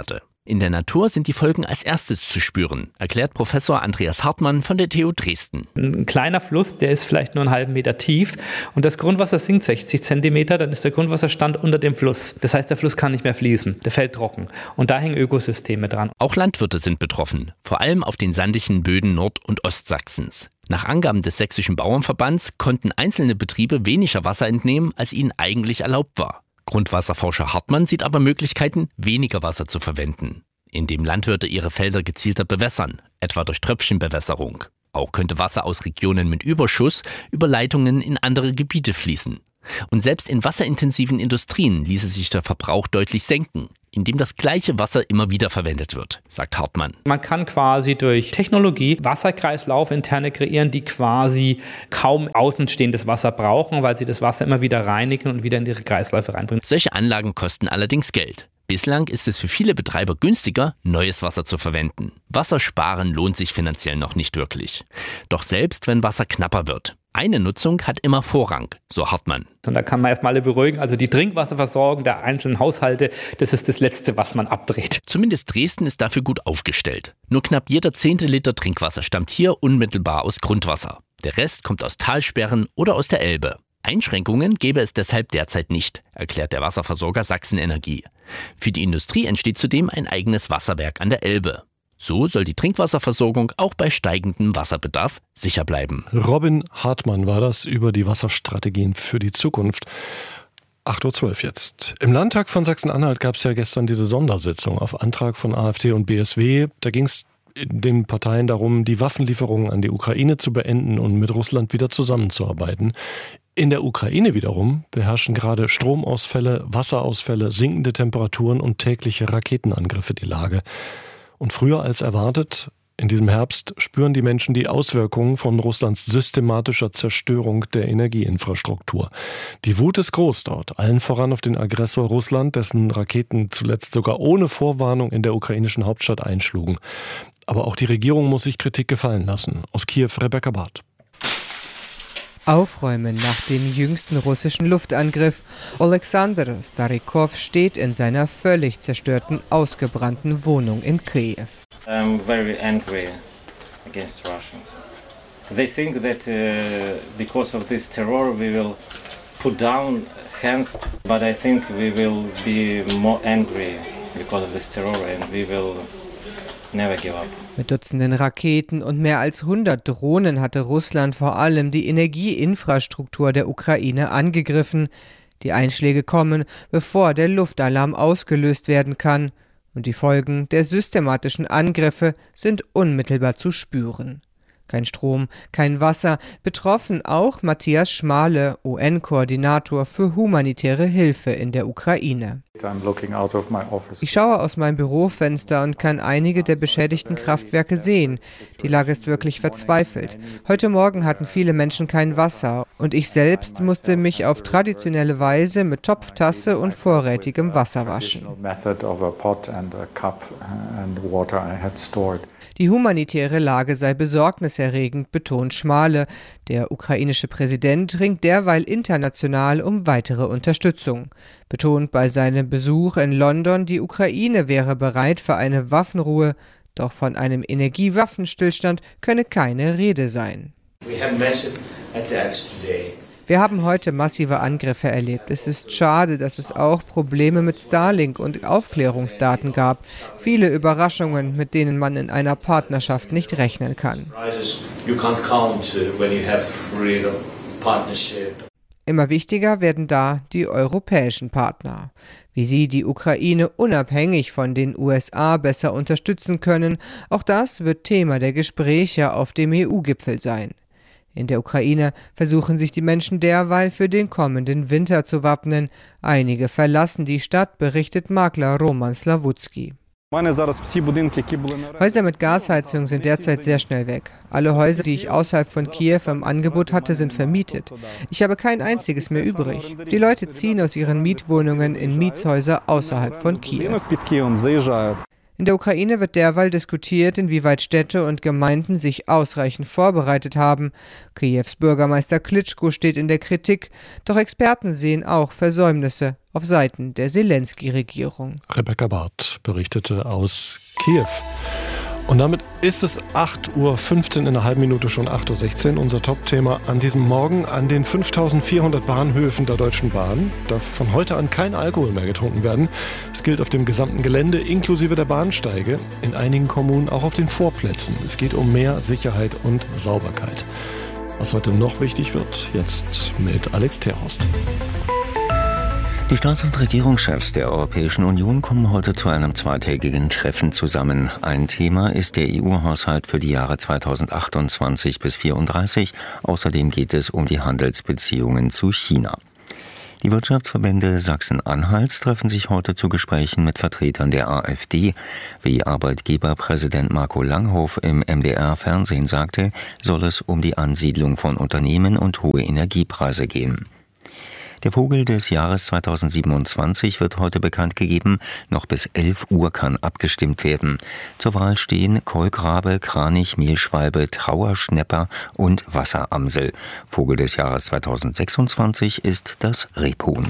In der Natur sind die Folgen als erstes zu spüren, erklärt Professor Andreas Hartmann von der T U Dresden. Ein kleiner Fluss, der ist vielleicht nur einen halben Meter tief und das Grundwasser sinkt sechzig Zentimeter, dann ist der Grundwasserstand unter dem Fluss. Das heißt, der Fluss kann nicht mehr fließen, der fällt trocken und da hängen Ökosysteme dran. Auch Landwirte sind betroffen, vor allem auf den sandigen Böden Nord- und Ostsachsens. Nach Angaben des Sächsischen Bauernverbands konnten einzelne Betriebe weniger Wasser entnehmen, als ihnen eigentlich erlaubt war. Grundwasserforscher Hartmann sieht aber Möglichkeiten, weniger Wasser zu verwenden, indem Landwirte ihre Felder gezielter bewässern, etwa durch Tröpfchenbewässerung. Auch könnte Wasser aus Regionen mit Überschuss über Leitungen in andere Gebiete fließen. Und selbst in wasserintensiven Industrien ließe sich der Verbrauch deutlich senken, indem das gleiche Wasser immer wieder verwendet wird, sagt Hartmann. Man kann quasi durch Technologie Wasserkreislaufinterne kreieren, die quasi kaum außenstehendes Wasser brauchen, weil sie das Wasser immer wieder reinigen und wieder in ihre Kreisläufe reinbringen. Solche Anlagen kosten allerdings Geld. Bislang ist es für viele Betreiber günstiger, neues Wasser zu verwenden. Wassersparen lohnt sich finanziell noch nicht wirklich. Doch selbst wenn Wasser knapper wird, eine Nutzung hat immer Vorrang, so Hartmann. Und da kann man erstmal alle beruhigen, also die Trinkwasserversorgung der einzelnen Haushalte, das ist das Letzte, was man abdreht. Zumindest Dresden ist dafür gut aufgestellt. Nur knapp jeder zehnte Liter Trinkwasser stammt hier unmittelbar aus Grundwasser. Der Rest kommt aus Talsperren oder aus der Elbe. Einschränkungen gäbe es deshalb derzeit nicht, erklärt der Wasserversorger Sachsenenergie. Für die Industrie entsteht zudem ein eigenes Wasserwerk an der Elbe. So soll die Trinkwasserversorgung auch bei steigendem Wasserbedarf sicher bleiben. Robin Hartmann war das über die Wasserstrategien für die Zukunft. acht Uhr zwölf jetzt. Im Landtag von Sachsen-Anhalt gab es ja gestern diese Sondersitzung auf Antrag von AfD und B S W. Da ging es den Parteien darum, die Waffenlieferungen an die Ukraine zu beenden und mit Russland wieder zusammenzuarbeiten. In der Ukraine wiederum beherrschen gerade Stromausfälle, Wasserausfälle, sinkende Temperaturen und tägliche Raketenangriffe die Lage. Und früher als erwartet, in diesem Herbst, spüren die Menschen die Auswirkungen von Russlands systematischer Zerstörung der Energieinfrastruktur. Die Wut ist groß dort, allen voran auf den Aggressor Russland, dessen Raketen zuletzt sogar ohne Vorwarnung in der ukrainischen Hauptstadt einschlugen. Aber auch die Regierung muss sich Kritik gefallen lassen. Aus Kiew, Rebecca Barth. Aufräumen nach dem jüngsten russischen Luftangriff. Alexander Starikov steht in seiner völlig zerstörten, ausgebrannten Wohnung in Kiew. I'm very angry against Russians. They think that uh, because of this terror we will put down hands, but I think we will be more angry because of this terror and we will never give up. Mit Dutzenden Raketen und mehr als hundert Drohnen hatte Russland vor allem die Energieinfrastruktur der Ukraine angegriffen. Die Einschläge kommen, bevor der Luftalarm ausgelöst werden kann. Und die Folgen der systematischen Angriffe sind unmittelbar zu spüren. Kein Strom, kein Wasser, betroffen auch Matthias Schmale, U N-Koordinator für humanitäre Hilfe in der Ukraine. Ich schaue aus meinem Bürofenster und kann einige der beschädigten Kraftwerke sehen. Die Lage ist wirklich verzweifelt. Heute Morgen hatten viele Menschen kein Wasser und ich selbst musste mich auf traditionelle Weise mit Topftasse und vorrätigem Wasser waschen. Die humanitäre Lage sei besorgniserregend, betont Schmale. Der ukrainische Präsident ringt derweil international um weitere Unterstützung. Betont bei seinem Besuch in London, die Ukraine wäre bereit für eine Waffenruhe, doch von einem Energiewaffenstillstand könne keine Rede sein. We have massive attacks today. Wir haben heute massive Angriffe erlebt. Es ist schade, dass es auch Probleme mit Starlink und Aufklärungsdaten gab. Viele Überraschungen, mit denen man in einer Partnerschaft nicht rechnen kann. Immer wichtiger werden da die europäischen Partner. Wie sie die Ukraine unabhängig von den U S A besser unterstützen können, auch das wird Thema der Gespräche auf dem E U-Gipfel sein. In der Ukraine versuchen sich die Menschen derweil für den kommenden Winter zu wappnen. Einige verlassen die Stadt, berichtet Makler Roman Slawutski. Häuser mit Gasheizung sind derzeit sehr schnell weg. Alle Häuser, die ich außerhalb von Kiew im Angebot hatte, sind vermietet. Ich habe kein einziges mehr übrig. Die Leute ziehen aus ihren Mietwohnungen in Mietshäuser außerhalb von Kiew. In der Ukraine wird derweil diskutiert, inwieweit Städte und Gemeinden sich ausreichend vorbereitet haben. Kiews Bürgermeister Klitschko steht in der Kritik, doch Experten sehen auch Versäumnisse auf Seiten der Selensky-Regierung. Rebecca Barth berichtete aus Kiew. Und damit ist es acht Uhr fünfzehn, in einer halben Minute schon acht Uhr sechzehn. Unser Top-Thema an diesem Morgen: an den fünftausendvierhundert Bahnhöfen der Deutschen Bahn darf von heute an kein Alkohol mehr getrunken werden. Es gilt auf dem gesamten Gelände inklusive der Bahnsteige, in einigen Kommunen auch auf den Vorplätzen. Es geht um mehr Sicherheit und Sauberkeit. Was heute noch wichtig wird, jetzt mit Alex Terhorst. Die Staats- und Regierungschefs der Europäischen Union kommen heute zu einem zweitägigen Treffen zusammen. Ein Thema ist der E U-Haushalt für die Jahre zweitausendachtundzwanzig bis zweitausendvierunddreißig. Außerdem geht es um die Handelsbeziehungen zu China. Die Wirtschaftsverbände Sachsen-Anhalts treffen sich heute zu Gesprächen mit Vertretern der AfD. Wie Arbeitgeberpräsident Marco Langhoff im M D R-Fernsehen sagte, soll es um die Ansiedlung von Unternehmen und hohe Energiepreise gehen. Der Vogel des Jahres zweitausendsiebenundzwanzig wird heute bekannt gegeben. Noch bis elf Uhr kann abgestimmt werden. Zur Wahl stehen Kolkrabe, Kranich, Mehlschwalbe, Trauerschnepper und Wasseramsel. Vogel des Jahres zweitausendsechsundzwanzig ist das Rebhuhn.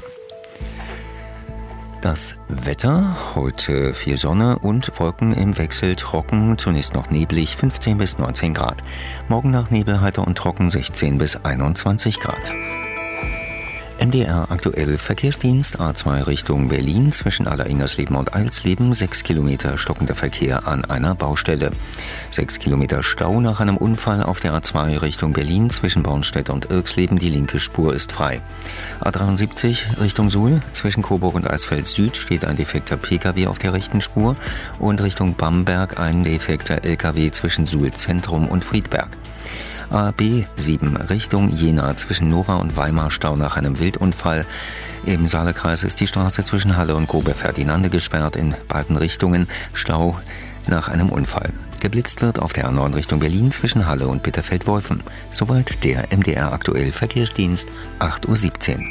Das Wetter: heute viel Sonne und Wolken im Wechsel, trocken, zunächst noch neblig, fünfzehn bis neunzehn Grad. Morgen nach Nebel heiter und trocken, sechzehn bis einundzwanzig Grad. M D R aktuell: Verkehrsdienst A zwei Richtung Berlin zwischen Alleringersleben und Eilsleben, sechs Kilometer stockender Verkehr an einer Baustelle. sechs Kilometer Stau nach einem Unfall auf der A zwei Richtung Berlin zwischen Bornstedt und Irksleben, die linke Spur ist frei. A dreiundsiebzig Richtung Suhl zwischen Coburg und Eisfeld Süd steht ein defekter Pkw auf der rechten Spur und Richtung Bamberg ein defekter L K W zwischen Suhl Zentrum und Friedberg. A B sieben Richtung Jena zwischen Nora und Weimar, Stau nach einem Wildunfall. Im Saalekreis ist die Straße zwischen Halle und Grube-Ferdinande gesperrt, in beiden Richtungen Stau nach einem Unfall. Geblitzt wird auf der A neun Richtung Berlin zwischen Halle und Bitterfeld-Wolfen. Soweit der M D R aktuell Verkehrsdienst, acht Uhr siebzehn.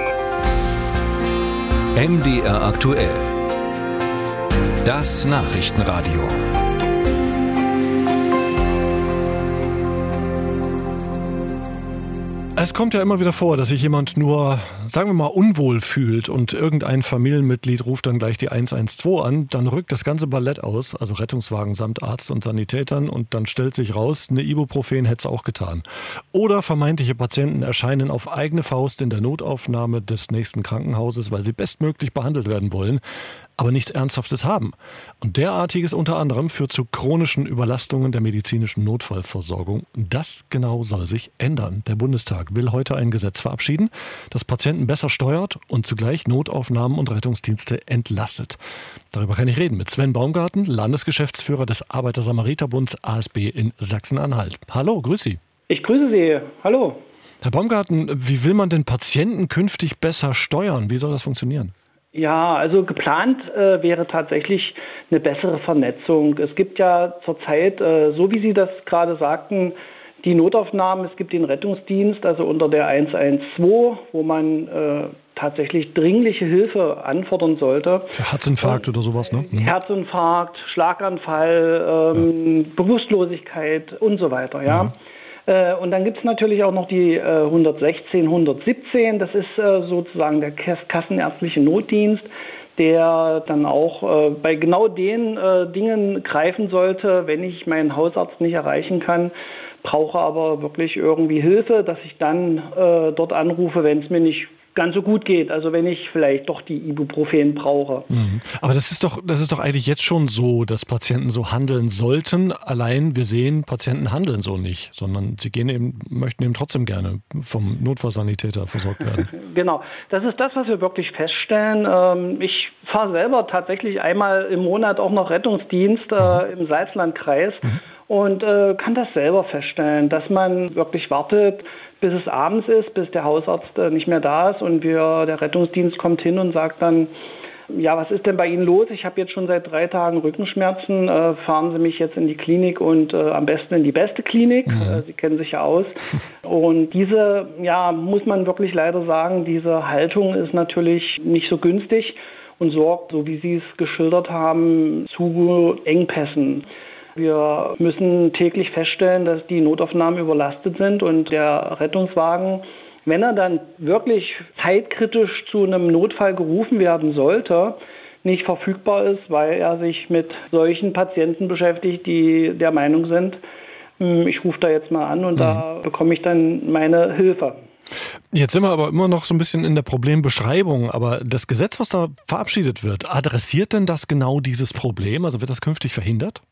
M D R aktuell. Das Nachrichtenradio. Es kommt ja immer wieder vor, dass sich jemand nur, sagen wir mal, unwohl fühlt und irgendein Familienmitglied ruft dann gleich die eins eins zwei an. Dann rückt das ganze Ballett aus, also Rettungswagen samt Arzt und Sanitätern, und dann stellt sich raus, eine Ibuprofen hätte es auch getan. Oder vermeintliche Patienten erscheinen auf eigene Faust in der Notaufnahme des nächsten Krankenhauses, weil sie bestmöglich behandelt werden wollen, aber nichts Ernsthaftes haben. Und derartiges unter anderem führt zu chronischen Überlastungen der medizinischen Notfallversorgung. Das genau soll sich ändern. Der Bundestag will heute ein Gesetz verabschieden, das Patienten besser steuert und zugleich Notaufnahmen und Rettungsdienste entlastet. Darüber kann ich reden mit Sven Baumgarten, Landesgeschäftsführer des Arbeiter-Samariter-Bunds A S B in Sachsen-Anhalt. Hallo, grüß Sie. Ich grüße Sie. Hallo. Herr Baumgarten, wie will man denn Patienten künftig besser steuern? Wie soll das funktionieren? Ja, also geplant äh, wäre tatsächlich eine bessere Vernetzung. Es gibt ja zurzeit, äh, so wie Sie das gerade sagten, die Notaufnahmen, es gibt den Rettungsdienst, also unter der eins eins zwei, wo man äh, tatsächlich dringliche Hilfe anfordern sollte. Für Herzinfarkt und, oder sowas, ne? Mhm. Herzinfarkt, Schlaganfall, ähm, ja. Bewusstlosigkeit und so weiter, ja. Mhm. Und dann gibt es natürlich auch noch die äh, hundertsechzehn, hundertsiebzehn, das ist äh, sozusagen der kassenärztliche Notdienst, der dann auch äh, bei genau den äh, Dingen greifen sollte, wenn ich meinen Hausarzt nicht erreichen kann, brauche aber wirklich irgendwie Hilfe, dass ich dann äh, dort anrufe, wenn es mir nicht ganz so gut geht, also wenn ich vielleicht doch die Ibuprofen brauche. Mhm. Aber das ist doch, das ist doch eigentlich jetzt schon so, dass Patienten so handeln sollten. Allein wir sehen, Patienten handeln so nicht, sondern sie gehen eben, möchten eben trotzdem gerne vom Notfallsanitäter versorgt werden. Genau, das ist das, was wir wirklich feststellen. Ich fahre selber tatsächlich einmal im Monat auch noch Rettungsdienst äh, im Salzlandkreis mhm. und äh, kann das selber feststellen, dass man wirklich wartet, bis es abends ist, bis der Hausarzt äh, nicht mehr da ist und wir, der Rettungsdienst kommt hin und sagt dann, ja, was ist denn bei Ihnen los? Ich habe jetzt schon seit drei Tagen Rückenschmerzen. Äh, fahren Sie mich jetzt in die Klinik und äh, am besten in die beste Klinik. Mhm. Äh, Sie kennen sich ja aus. Und diese, ja, muss man wirklich leider sagen, diese Haltung ist natürlich nicht so günstig. und sorgt, so wie Sie es geschildert haben, zu Engpässen. Wir müssen täglich feststellen, dass die Notaufnahmen überlastet sind und der Rettungswagen, wenn er dann wirklich zeitkritisch zu einem Notfall gerufen werden sollte, nicht verfügbar ist, weil er sich mit solchen Patienten beschäftigt, die der Meinung sind, ich rufe da jetzt mal an und mhm. da bekomme ich dann meine Hilfe. Jetzt sind wir aber immer noch so ein bisschen in der Problembeschreibung. Aber das Gesetz, was da verabschiedet wird, adressiert denn das genau dieses Problem? Also wird das künftig verhindert?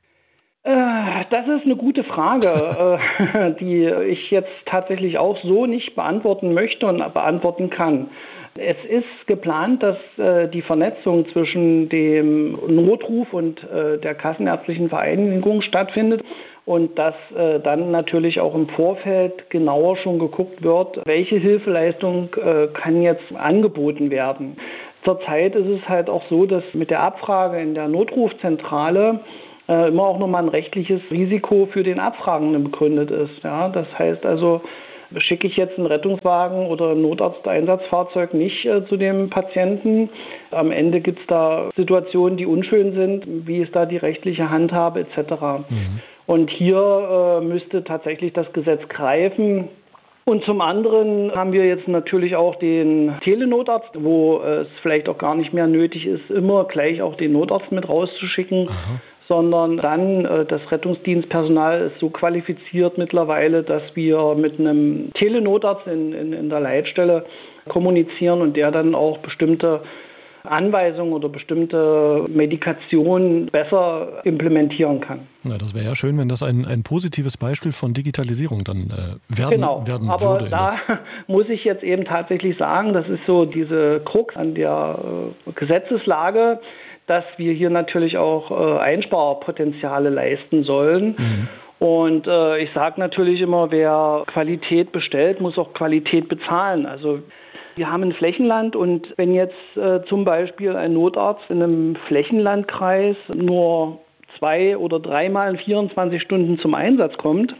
Das ist eine gute Frage, die ich jetzt tatsächlich auch so nicht beantworten möchte und beantworten kann. Es ist geplant, dass die Vernetzung zwischen dem Notruf und der Kassenärztlichen Vereinigung stattfindet und dass dann natürlich auch im Vorfeld genauer schon geguckt wird, welche Hilfeleistung kann jetzt angeboten werden. Zurzeit ist es halt auch so, dass mit der Abfrage in der Notrufzentrale immer auch nochmal ein rechtliches Risiko für den Abfragenden begründet ist. Ja, das heißt also, schicke ich jetzt einen Rettungswagen oder ein Notarzteinsatzfahrzeug nicht äh, zu dem Patienten. Am Ende gibt es da Situationen, die unschön sind. Wie ist da die rechtliche Handhabe et cetera. Mhm. Und hier äh, müsste tatsächlich das Gesetz greifen. Und zum anderen haben wir jetzt natürlich auch den Telenotarzt, wo äh, es vielleicht auch gar nicht mehr nötig ist, immer gleich auch den Notarzt mit rauszuschicken. Aha. Sondern dann äh, das Rettungsdienstpersonal ist so qualifiziert mittlerweile, dass wir mit einem Telenotarzt in, in, in der Leitstelle kommunizieren und der dann auch bestimmte Anweisungen oder bestimmte Medikationen besser implementieren kann. Ja, das wäre ja schön, wenn das ein, ein positives Beispiel von Digitalisierung dann äh, werden, genau. werden aber würde. Da muss ich jetzt eben tatsächlich sagen, das ist so diese Krux an der äh, Gesetzeslage, dass wir hier natürlich auch äh, Einsparpotenziale leisten sollen. Mhm. Und äh, ich sage natürlich immer, wer Qualität bestellt, muss auch Qualität bezahlen. Also wir haben ein Flächenland und wenn jetzt äh, zum Beispiel ein Notarzt in einem Flächenlandkreis nur zwei oder dreimal in vierundzwanzig Stunden zum Einsatz kommt,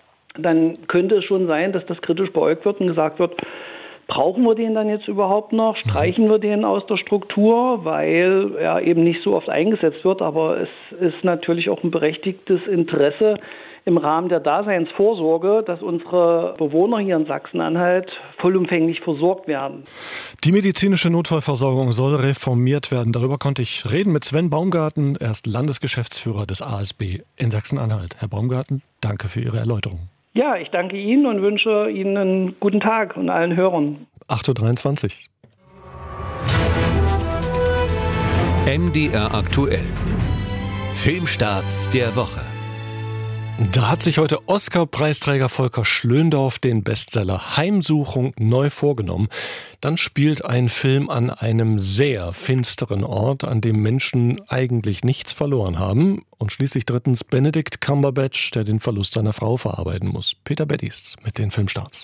dann könnte es schon sein, dass das kritisch beäugt wird und gesagt wird, brauchen wir den dann jetzt überhaupt noch? Streichen wir den aus der Struktur, weil er eben nicht so oft eingesetzt wird. Aber es ist natürlich auch ein berechtigtes Interesse im Rahmen der Daseinsvorsorge, dass unsere Bewohner hier in Sachsen-Anhalt vollumfänglich versorgt werden. Die medizinische Notfallversorgung soll reformiert werden. Darüber konnte ich reden mit Sven Baumgarten. Er ist Landesgeschäftsführer des A S B in Sachsen-Anhalt. Herr Baumgarten, danke für Ihre Erläuterung. Ja, ich danke Ihnen und wünsche Ihnen einen guten Tag und allen Hörern. acht Uhr dreiundzwanzig. M D R aktuell. Filmstarts der Woche. Da hat sich heute Oscar-Preisträger Volker Schlöndorff den Bestseller Heimsuchung neu vorgenommen. Dann spielt ein Film an einem sehr finsteren Ort, an dem Menschen eigentlich nichts verloren haben. Und schließlich drittens Benedict Cumberbatch, der den Verlust seiner Frau verarbeiten muss. Peter Beddies mit den Filmstarts.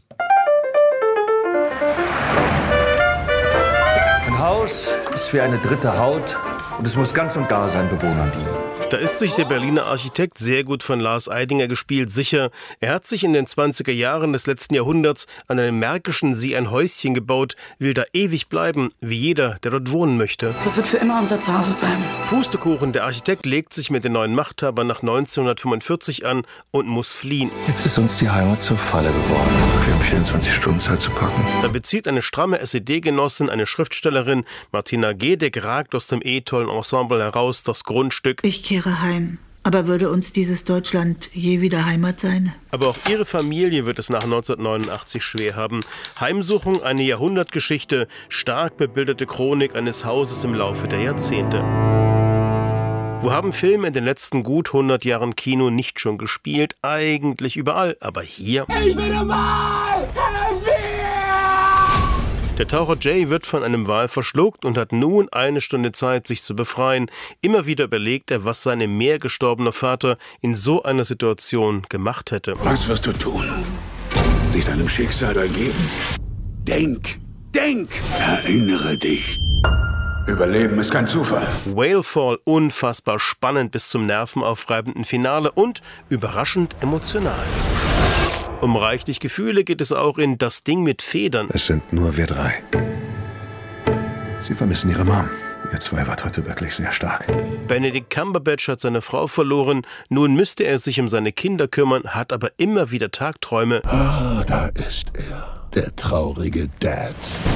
Ein Haus ist wie eine dritte Haut und es muss ganz und gar seinen Bewohnern dienen. Da ist sich der Berliner Architekt, sehr gut von Lars Eidinger gespielt, sicher. Er hat sich in den zwanziger Jahren des letzten Jahrhunderts an einem märkischen See ein Häuschen gebaut, will da ewig bleiben, wie jeder, der dort wohnen möchte. Das wird für immer unser Zuhause bleiben. Pustekuchen, der Architekt legt sich mit den neuen Machthabern nach neunzehnhundertfünfundvierzig an und muss fliehen. Jetzt ist uns die Heimat zur Falle geworden. Wir haben vierundzwanzig Stunden Zeit zu packen. Da bezieht eine stramme S E D-Genossin, eine Schriftstellerin, Martina Gedeck, ragt aus dem eh tollen Ensemble heraus das Grundstück. Ich kehre heim. Aber würde uns dieses Deutschland je wieder Heimat sein? Aber auch ihre Familie wird es nach neunzehnhundertneunundachtzig schwer haben. Heimsuchung, eine Jahrhundertgeschichte, stark bebilderte Chronik eines Hauses im Laufe der Jahrzehnte. Wo haben Filme in den letzten gut hundert Jahren Kino nicht schon gespielt? Eigentlich überall, aber hier... Ich bin ein Wal! Helf mir! Der Taucher Jay wird von einem Wal verschluckt und hat nun eine Stunde Zeit, sich zu befreien. Immer wieder überlegt er, was sein im Meer gestorbener Vater in so einer Situation gemacht hätte. Was wirst du tun? Dich deinem Schicksal ergeben? Denk, denk, erinnere dich. Überleben ist kein Zufall. Whalefall, unfassbar spannend bis zum nervenaufreibenden Finale und überraschend emotional. Um reichlich Gefühle geht es auch in Das Ding mit Federn. Es sind nur wir drei. Sie vermissen ihre Mom. ihr zwei wart heute wirklich sehr stark. Benedict Cumberbatch hat seine Frau verloren. Nun müsste er sich um seine Kinder kümmern, hat aber immer wieder Tagträume. Ah, da ist er, der traurige Dad.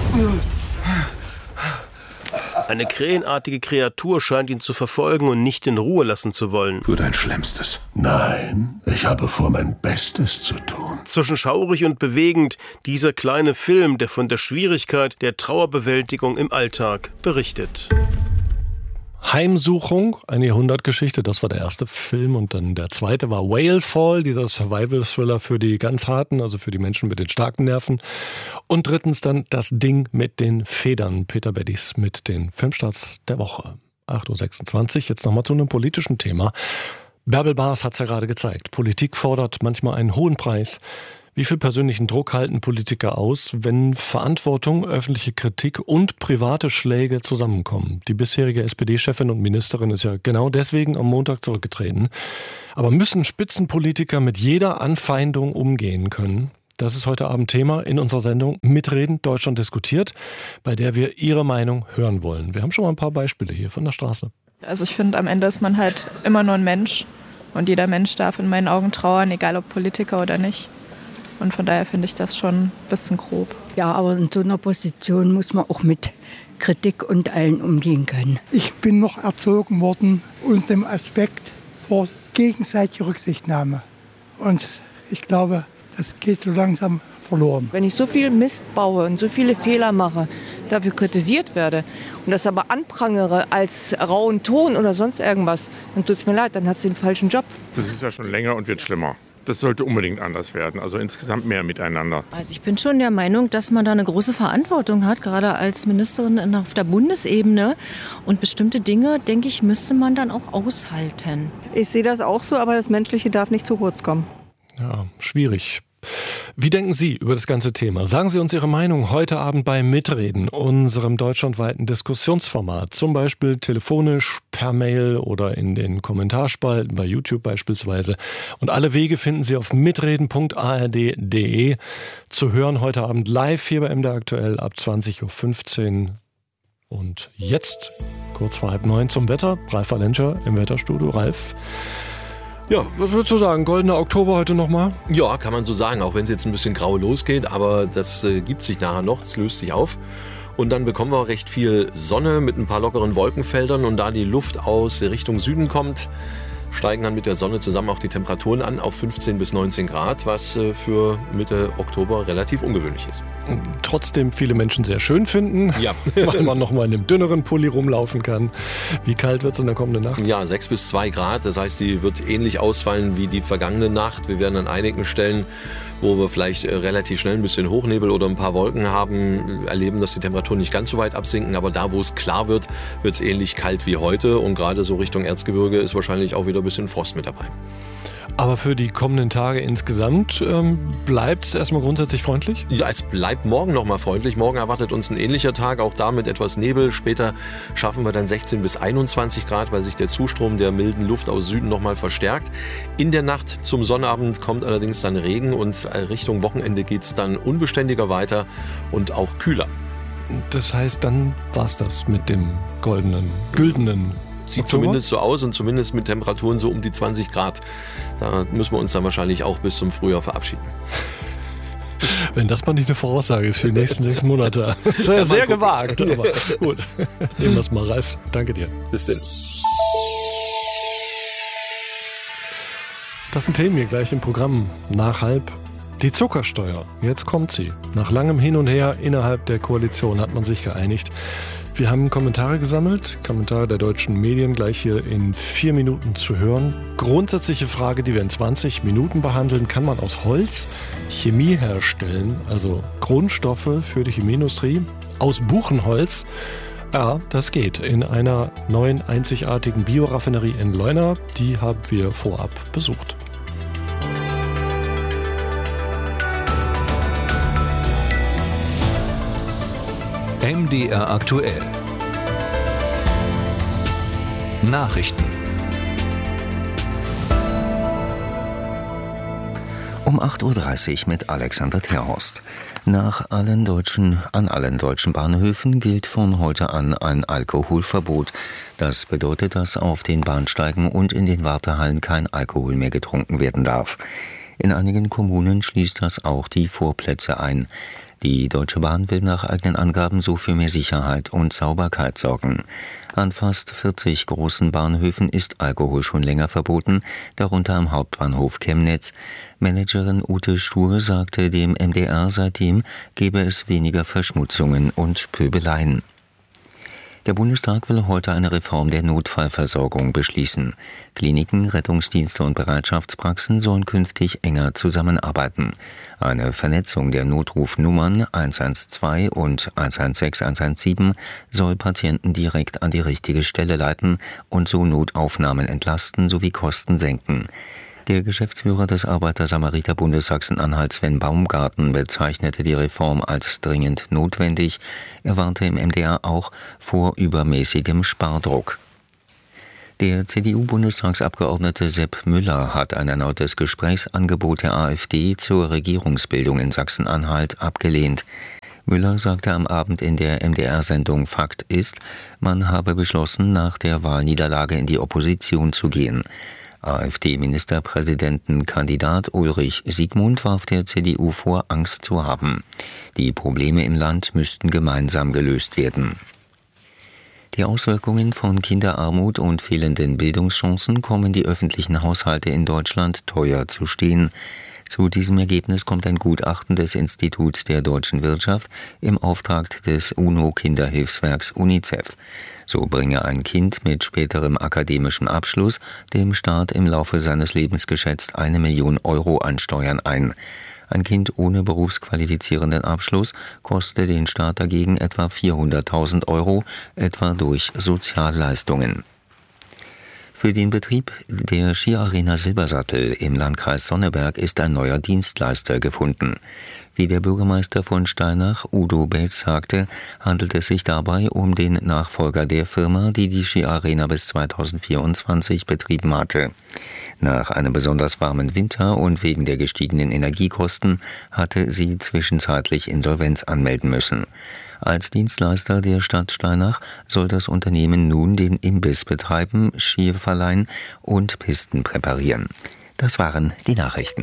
Eine krähenartige Kreatur scheint ihn zu verfolgen und nicht in Ruhe lassen zu wollen. Tu dein Schlimmstes. Nein, ich habe vor, mein Bestes zu tun. Zwischen schaurig und bewegend, dieser kleine Film, der von der Schwierigkeit der Trauerbewältigung im Alltag berichtet. Heimsuchung, eine Jahrhundertgeschichte, das war der erste Film, und dann der zweite war Whale Fall, dieser Survival-Thriller für die ganz harten, also für die Menschen mit den starken Nerven. Und drittens dann Das Ding mit den Federn, Peter Beddis mit den Filmstarts der Woche. acht Uhr sechsundzwanzig, jetzt nochmal zu einem politischen Thema. Bärbel Baas hat es ja gerade gezeigt. Politik fordert manchmal einen hohen Preis. Wie viel persönlichen Druck halten Politiker aus, wenn Verantwortung, öffentliche Kritik und private Schläge zusammenkommen? Die bisherige S P D-Chefin und Ministerin ist ja genau deswegen am Montag zurückgetreten. Aber müssen Spitzenpolitiker mit jeder Anfeindung umgehen können? Das ist heute Abend Thema in unserer Sendung Mitreden, Deutschland diskutiert, bei der wir Ihre Meinung hören wollen. Wir haben schon mal ein paar Beispiele hier von der Straße. Also ich finde, am Ende ist man halt immer nur ein Mensch. Und jeder Mensch darf in meinen Augen trauern, egal ob Politiker oder nicht. Und von daher finde ich das schon ein bisschen grob. Ja, aber in so einer Position muss man auch mit Kritik und allen umgehen können. Ich bin noch erzogen worden unter dem Aspekt vor gegenseitiger Rücksichtnahme. Und ich glaube, das geht so langsam verloren. Wenn ich so viel Mist baue und so viele Fehler mache, dafür kritisiert werde und das aber anprangere als rauen Ton oder sonst irgendwas, dann tut es mir leid, dann hat sie den falschen Job. Das ist ja schon länger und wird schlimmer. Das sollte unbedingt anders werden, also insgesamt mehr miteinander. Also ich bin schon der Meinung, dass man da eine große Verantwortung hat, gerade als Ministerin auf der Bundesebene. Und bestimmte Dinge, denke ich, müsste man dann auch aushalten. Ich sehe das auch so, aber das Menschliche darf nicht zu kurz kommen. Ja, schwierig. Wie denken Sie über das ganze Thema? Sagen Sie uns Ihre Meinung heute Abend bei Mitreden, unserem deutschlandweiten Diskussionsformat. Zum Beispiel telefonisch, per Mail oder in den Kommentarspalten bei YouTube beispielsweise. Und alle Wege finden Sie auf mitreden punkt a r d punkt d e. Zu hören heute Abend live hier bei M D R aktuell ab zwanzig Uhr fünfzehn. Und jetzt, kurz vor halb neun zum Wetter. Ralf Valenscher im Wetterstudio. Ralf, ja, was würdest du sagen? Goldener Oktober heute nochmal? Ja, kann man so sagen, auch wenn es jetzt ein bisschen grau losgeht, aber das äh, gibt sich nachher noch, es löst sich auf. Und dann bekommen wir recht viel Sonne mit ein paar lockeren Wolkenfeldern, und da die Luft aus Richtung Süden kommt, steigen dann mit der Sonne zusammen auch die Temperaturen an auf fünfzehn bis neunzehn Grad, was äh, für Mitte Oktober relativ ungewöhnlich ist. Trotzdem viele Menschen sehr schön finden, ja. weil man noch mal in einem dünneren Pulli rumlaufen kann. Wie kalt wird es in der kommenden Nacht? Ja, sechs bis zwei Grad, das heißt, die wird ähnlich ausfallen wie die vergangene Nacht. Wir werden an einigen Stellen, wo wir vielleicht relativ schnell ein bisschen Hochnebel oder ein paar Wolken haben, erleben, dass die Temperaturen nicht ganz so weit absinken. Aber da, wo es klar wird, wird es ähnlich kalt wie heute. Und gerade so Richtung Erzgebirge ist wahrscheinlich auch wieder ein bisschen Frost mit dabei. Aber für die kommenden Tage insgesamt ähm, bleibt es erstmal grundsätzlich freundlich? Ja, es bleibt morgen nochmal freundlich. Morgen erwartet uns ein ähnlicher Tag, auch da mit etwas Nebel. Später schaffen wir dann sechzehn bis einundzwanzig Grad, weil sich der Zustrom der milden Luft aus Süden nochmal verstärkt. In der Nacht zum Sonnabend kommt allerdings dann Regen, und Richtung Wochenende geht es dann unbeständiger weiter und auch kühler. Das heißt, dann war es das mit dem goldenen, güldenen Sieht Oktober? Zumindest so aus, und zumindest mit Temperaturen so um die zwanzig Grad. Da müssen wir uns dann wahrscheinlich auch bis zum Frühjahr verabschieden. Wenn das mal nicht eine Voraussage ist für die nächsten sechs Monate. Das ist ja, ja sehr gewagt, aber gut. Nehmen wir es mal, Ralf. Danke dir. Bis denn. Das sind Themen hier gleich im Programm. Nach halb die Zuckersteuer. Jetzt kommt sie. Nach langem Hin und Her innerhalb der Koalition hat man sich geeinigt. Wir haben Kommentare gesammelt, Kommentare der deutschen Medien, gleich hier in vier Minuten zu hören. Grundsätzliche Frage, die wir in zwanzig Minuten behandeln: Kann man aus Holz Chemie herstellen, also Grundstoffe für die Chemieindustrie, aus Buchenholz? Ja, das geht. In einer neuen einzigartigen Bioraffinerie in Leuna. Die haben wir vorab besucht. M D R aktuell. Nachrichten. Um acht Uhr dreißig mit Alexander Terhorst. Nach allen deutschen, an allen deutschen Bahnhöfen gilt von heute an ein Alkoholverbot. Das bedeutet, dass auf den Bahnsteigen und in den Wartehallen kein Alkohol mehr getrunken werden darf. In einigen Kommunen schließt das auch die Vorplätze ein. Die Deutsche Bahn will nach eigenen Angaben so für mehr Sicherheit und Sauberkeit sorgen. An fast vierzig großen Bahnhöfen ist Alkohol schon länger verboten, darunter am Hauptbahnhof Chemnitz. Managerin Ute Stur sagte dem M D R, seitdem gebe es weniger Verschmutzungen und Pöbeleien. Der Bundestag will heute eine Reform der Notfallversorgung beschließen. Kliniken, Rettungsdienste und Bereitschaftspraxen sollen künftig enger zusammenarbeiten. Eine Vernetzung der Notrufnummern eins eins zwei und eins eins sechs eins eins sieben soll Patienten direkt an die richtige Stelle leiten und so Notaufnahmen entlasten sowie Kosten senken. Der Geschäftsführer des Arbeiter-Samariter-Bundes Sachsen-Anhalt, Sven Baumgarten, bezeichnete die Reform als dringend notwendig. Er warnte im M D R auch vor übermäßigem Spardruck. Der C D U-Bundestagsabgeordnete Sepp Müller hat ein erneutes Gesprächsangebot der AfD zur Regierungsbildung in Sachsen-Anhalt abgelehnt. Müller sagte am Abend in der M D R-Sendung Fakt ist, man habe beschlossen, nach der Wahlniederlage in die Opposition zu gehen. AfD-Ministerpräsidentenkandidat Ulrich Siegmund warf der C D U vor, Angst zu haben. Die Probleme im Land müssten gemeinsam gelöst werden. Die Auswirkungen von Kinderarmut und fehlenden Bildungschancen kommen die öffentlichen Haushalte in Deutschland teuer zu stehen. Zu diesem Ergebnis kommt ein Gutachten des Instituts der deutschen Wirtschaft im Auftrag des UNO-Kinderhilfswerks UNICEF. So bringe ein Kind mit späterem akademischem Abschluss dem Staat im Laufe seines Lebens geschätzt eine Million Euro an Steuern ein. Ein Kind ohne berufsqualifizierenden Abschluss koste den Staat dagegen etwa vierhunderttausend Euro, etwa durch Sozialleistungen. Für den Betrieb der Skiarena Silbersattel im Landkreis Sonneberg ist ein neuer Dienstleister gefunden. Wie der Bürgermeister von Steinach, Udo Betz, sagte, handelt es sich dabei um den Nachfolger der Firma, die die Skiarena bis zweitausendvierundzwanzig betrieben hatte. Nach einem besonders warmen Winter und wegen der gestiegenen Energiekosten hatte sie zwischenzeitlich Insolvenz anmelden müssen. Als Dienstleister der Stadt Steinach soll das Unternehmen nun den Imbiss betreiben, Ski verleihen und Pisten präparieren. Das waren die Nachrichten.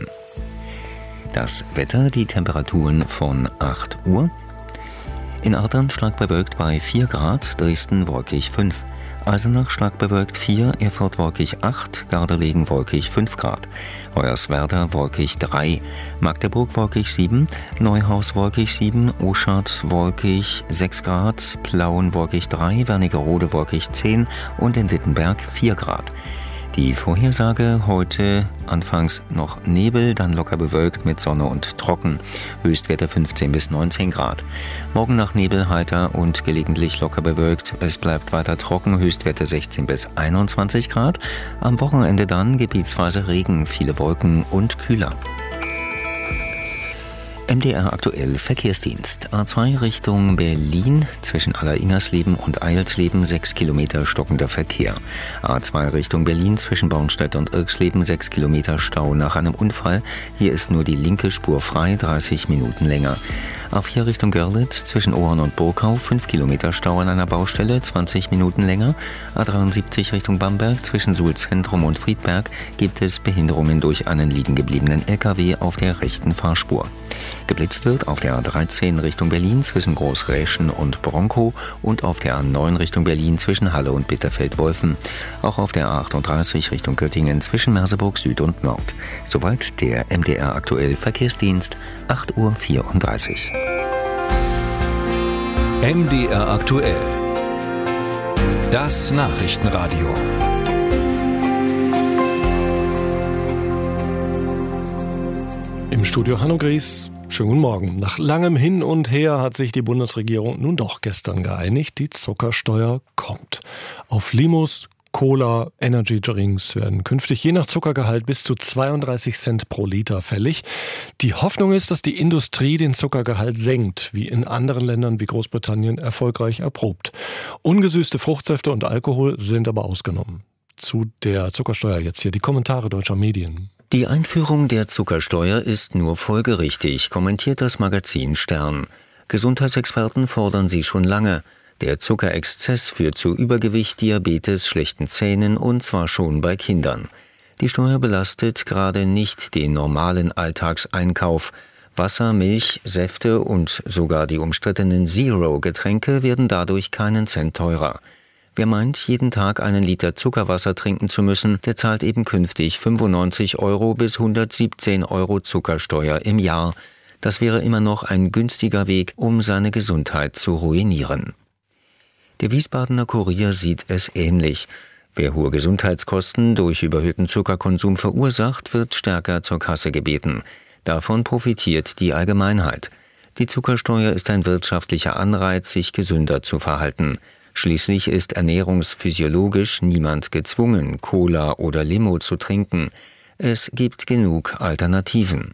Das Wetter, die Temperaturen von acht Uhr. In Adern stark bewölkt bei vier Grad, Dresden wolkig fünf. Eisenach stark bewölkt vier, Erfurt wolkig acht, Gardelegen wolkig fünf Grad. Hoyerswerda wolkig drei, Magdeburg wolkig sieben, Neuhaus wolkig sieben, Oschatz wolkig sechs Grad, Plauen wolkig drei, Wernigerode wolkig zehn und in Wittenberg vier Grad. Die Vorhersage heute anfangs noch Nebel, dann locker bewölkt mit Sonne und trocken. Höchstwerte fünfzehn bis neunzehn Grad. Morgen nach Nebel heiter und gelegentlich locker bewölkt. Es bleibt weiter trocken, Höchstwerte sechzehn bis einundzwanzig Grad. Am Wochenende dann gebietsweise Regen, viele Wolken und kühler. M D R aktuell Verkehrsdienst. A zwei Richtung Berlin, zwischen Aller-Ingersleben und Eilsleben sechs Kilometer stockender Verkehr. A zwei Richtung Berlin, zwischen Bornstedt und Irksleben sechs Kilometer Stau nach einem Unfall. Hier ist nur die linke Spur frei, dreißig Minuten länger. A vier Richtung Görlitz, zwischen Ohren und Burkau fünf Kilometer Stau an einer Baustelle, zwanzig Minuten länger. A dreiundsiebzig Richtung Bamberg, zwischen Suhl-Zentrum und Friedberg gibt es Behinderungen durch einen liegengebliebenen L K W auf der rechten Fahrspur. Geblitzt wird auf der A dreizehn Richtung Berlin zwischen Großräschen und Bronkow und auf der A neun Richtung Berlin zwischen Halle und Bitterfeld-Wolfen. Auch auf der A achtunddreißig Richtung Göttingen zwischen Merseburg Süd und Nord. Soweit der M D R aktuell Verkehrsdienst, acht Uhr vierunddreißig. M D R aktuell. Das Nachrichtenradio. Im Studio Hanno Gries. Schönen guten Morgen. Nach langem Hin und Her hat sich die Bundesregierung nun doch gestern geeinigt. Die Zuckersteuer kommt. Auf Limos, Cola, Energy Drinks werden künftig je nach Zuckergehalt bis zu zweiunddreißig Cent pro Liter fällig. Die Hoffnung ist, dass die Industrie den Zuckergehalt senkt, wie in anderen Ländern wie Großbritannien erfolgreich erprobt. Ungesüßte Fruchtsäfte und Alkohol sind aber ausgenommen. Zu der Zuckersteuer jetzt hier die Kommentare deutscher Medien. Die Einführung der Zuckersteuer ist nur folgerichtig, kommentiert das Magazin Stern. Gesundheitsexperten fordern sie schon lange. Der Zuckerexzess führt zu Übergewicht, Diabetes, schlechten Zähnen und zwar schon bei Kindern. Die Steuer belastet gerade nicht den normalen Alltagseinkauf. Wasser, Milch, Säfte und sogar die umstrittenen Zero-Getränke werden dadurch keinen Cent teurer. Wer meint, jeden Tag einen Liter Zuckerwasser trinken zu müssen, der zahlt eben künftig fünfundneunzig Euro bis hundertsiebzehn Euro Zuckersteuer im Jahr. Das wäre immer noch ein günstiger Weg, um seine Gesundheit zu ruinieren. Der Wiesbadener Kurier sieht es ähnlich. Wer hohe Gesundheitskosten durch überhöhten Zuckerkonsum verursacht, wird stärker zur Kasse gebeten. Davon profitiert die Allgemeinheit. Die Zuckersteuer ist ein wirtschaftlicher Anreiz, sich gesünder zu verhalten. Schließlich ist ernährungsphysiologisch niemand gezwungen, Cola oder Limo zu trinken. Es gibt genug Alternativen.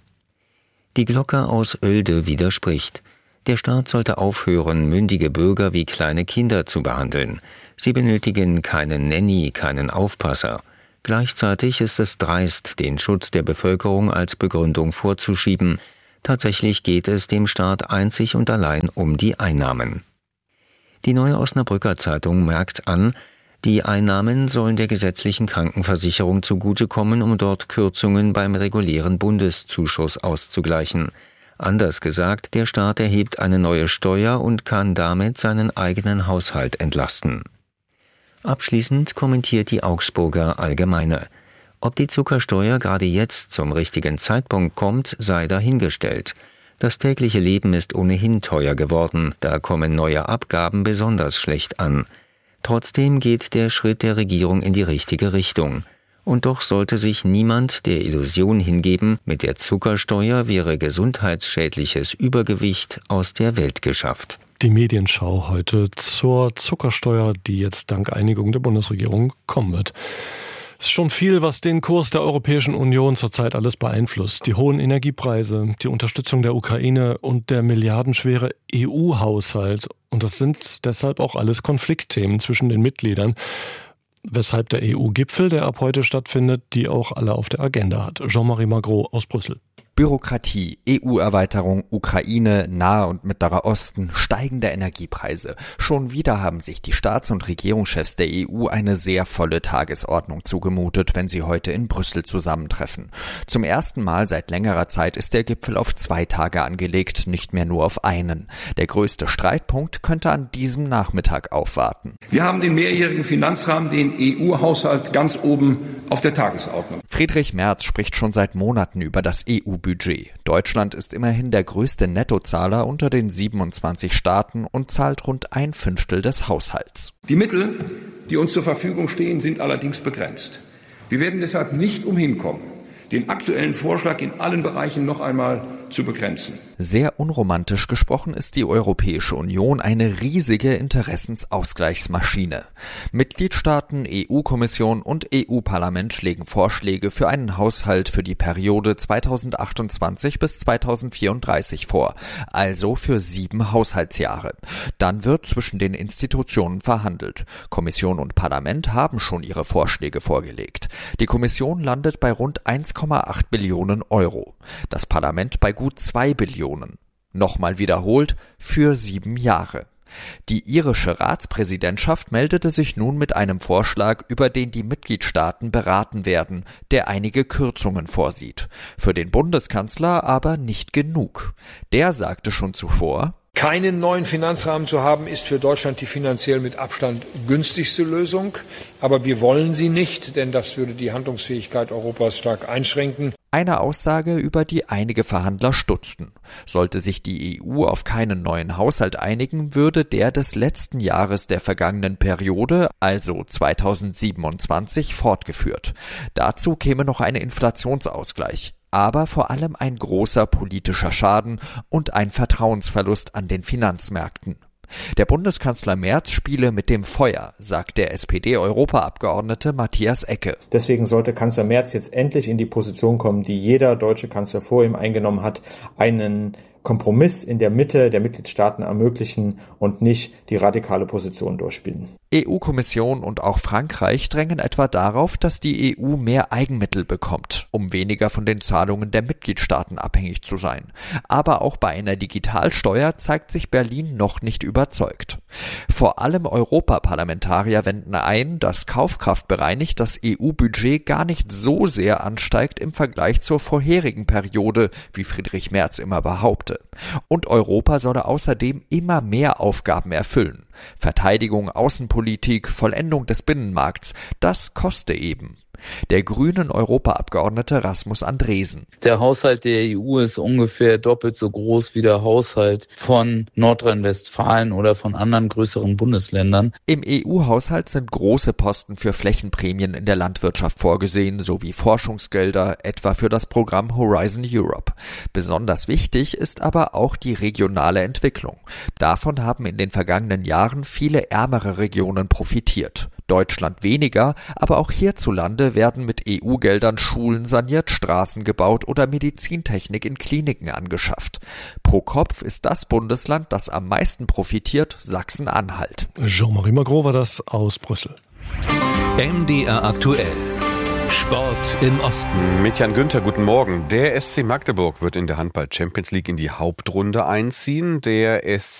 Die Glocke aus Oelde widerspricht. Der Staat sollte aufhören, mündige Bürger wie kleine Kinder zu behandeln. Sie benötigen keinen Nanny, keinen Aufpasser. Gleichzeitig ist es dreist, den Schutz der Bevölkerung als Begründung vorzuschieben. Tatsächlich geht es dem Staat einzig und allein um die Einnahmen. Die Neue Osnabrücker Zeitung merkt an, die Einnahmen sollen der gesetzlichen Krankenversicherung zugutekommen, um dort Kürzungen beim regulären Bundeszuschuss auszugleichen. Anders gesagt, der Staat erhebt eine neue Steuer und kann damit seinen eigenen Haushalt entlasten. Abschließend kommentiert die Augsburger Allgemeine. Ob die Zuckersteuer gerade jetzt zum richtigen Zeitpunkt kommt, sei dahingestellt. Das tägliche Leben ist ohnehin teuer geworden, da kommen neue Abgaben besonders schlecht an. Trotzdem geht der Schritt der Regierung in die richtige Richtung. Und doch sollte sich niemand der Illusion hingeben, mit der Zuckersteuer wäre gesundheitsschädliches Übergewicht aus der Welt geschafft. Die Medienschau heute zur Zuckersteuer, die jetzt dank Einigung der Bundesregierung kommen wird. Es ist schon viel, was den Kurs der Europäischen Union zurzeit alles beeinflusst. Die hohen Energiepreise, die Unterstützung der Ukraine und der milliardenschwere E U-Haushalt. Und das sind deshalb auch alles Konfliktthemen zwischen den Mitgliedern. Weshalb der E U-Gipfel, der ab heute stattfindet, die auch alle auf der Agenda hat. Jean-Marie Magro aus Brüssel. Bürokratie, E U-Erweiterung, Ukraine, Nahe und Mittlerer Osten, steigende Energiepreise. Schon wieder haben sich die Staats- und Regierungschefs der E U eine sehr volle Tagesordnung zugemutet, wenn sie heute in Brüssel zusammentreffen. Zum ersten Mal seit längerer Zeit ist der Gipfel auf zwei Tage angelegt, nicht mehr nur auf einen. Der größte Streitpunkt könnte an diesem Nachmittag aufwarten. Wir haben den mehrjährigen Finanzrahmen, den E U-Haushalt, ganz oben auf der Tagesordnung. Friedrich Merz spricht schon seit Monaten über das E U-Budget. Deutschland ist immerhin der größte Nettozahler unter den siebenundzwanzig Staaten und zahlt rund ein Fünftel des Haushalts. Die Mittel, die uns zur Verfügung stehen, sind allerdings begrenzt. Wir werden deshalb nicht umhin kommen, den aktuellen Vorschlag in allen Bereichen noch einmal zu begrenzen. Sehr unromantisch gesprochen ist die Europäische Union eine riesige Interessensausgleichsmaschine. Mitgliedstaaten, E U-Kommission und E U-Parlament schlägen Vorschläge für einen Haushalt für die Periode zweitausendachtundzwanzig bis zweitausendvierunddreißig vor, also für sieben Haushaltsjahre. Dann wird zwischen den Institutionen verhandelt. Kommission und Parlament haben schon ihre Vorschläge vorgelegt. Die Kommission landet bei rund eins Komma acht Billionen Euro. Das Parlament bei gut zwei Billionen. Nochmal wiederholt, für sieben Jahre. Die irische Ratspräsidentschaft meldete sich nun mit einem Vorschlag, über den die Mitgliedstaaten beraten werden, der einige Kürzungen vorsieht. Für den Bundeskanzler aber nicht genug. Der sagte schon zuvor: Keinen neuen Finanzrahmen zu haben, ist für Deutschland die finanziell mit Abstand günstigste Lösung. Aber wir wollen sie nicht, denn das würde die Handlungsfähigkeit Europas stark einschränken. Eine Aussage, über die einige Verhandler stutzten. Sollte sich die E U auf keinen neuen Haushalt einigen, würde der des letzten Jahres der vergangenen Periode, also zweitausendsiebenundzwanzig, fortgeführt. Dazu käme noch ein Inflationsausgleich. Aber vor allem ein großer politischer Schaden und ein Vertrauensverlust an den Finanzmärkten. Der Bundeskanzler Merz spiele mit dem Feuer, sagt der S P D-Europaabgeordnete Matthias Ecke. Deswegen sollte Kanzler Merz jetzt endlich in die Position kommen, die jeder deutsche Kanzler vor ihm eingenommen hat, einen Kompromiss in der Mitte der Mitgliedstaaten ermöglichen und nicht die radikale Position durchspielen. E U-Kommission und auch Frankreich drängen etwa darauf, dass die E U mehr Eigenmittel bekommt, um weniger von den Zahlungen der Mitgliedstaaten abhängig zu sein. Aber auch bei einer Digitalsteuer zeigt sich Berlin noch nicht überzeugt. Vor allem Europaparlamentarier wenden ein, dass kaufkraftbereinigt das E U-Budget gar nicht so sehr ansteigt im Vergleich zur vorherigen Periode, wie Friedrich Merz immer behaupte. Und Europa solle außerdem immer mehr Aufgaben erfüllen. Verteidigung, Außenpolitik, Vollendung des Binnenmarkts, das koste eben. Der grünen Europaabgeordnete Rasmus Andresen. Der Haushalt der E U ist ungefähr doppelt so groß wie der Haushalt von Nordrhein-Westfalen oder von anderen größeren Bundesländern. Im E U-Haushalt sind große Posten für Flächenprämien in der Landwirtschaft vorgesehen, sowie Forschungsgelder, etwa für das Programm Horizon Europe. Besonders wichtig ist aber auch die regionale Entwicklung. Davon haben in den vergangenen Jahren viele ärmere Regionen profitiert. Deutschland weniger, aber auch hierzulande werden mit E U-Geldern Schulen saniert, Straßen gebaut oder Medizintechnik in Kliniken angeschafft. Pro Kopf ist das Bundesland, das am meisten profitiert, Sachsen-Anhalt. Jean-Marie Magro war das aus Brüssel. M D R aktuell. Sport im Osten. Mit Jan Günther, guten Morgen. Der S C Magdeburg wird in der Handball-Champions League in die Hauptrunde einziehen. Der S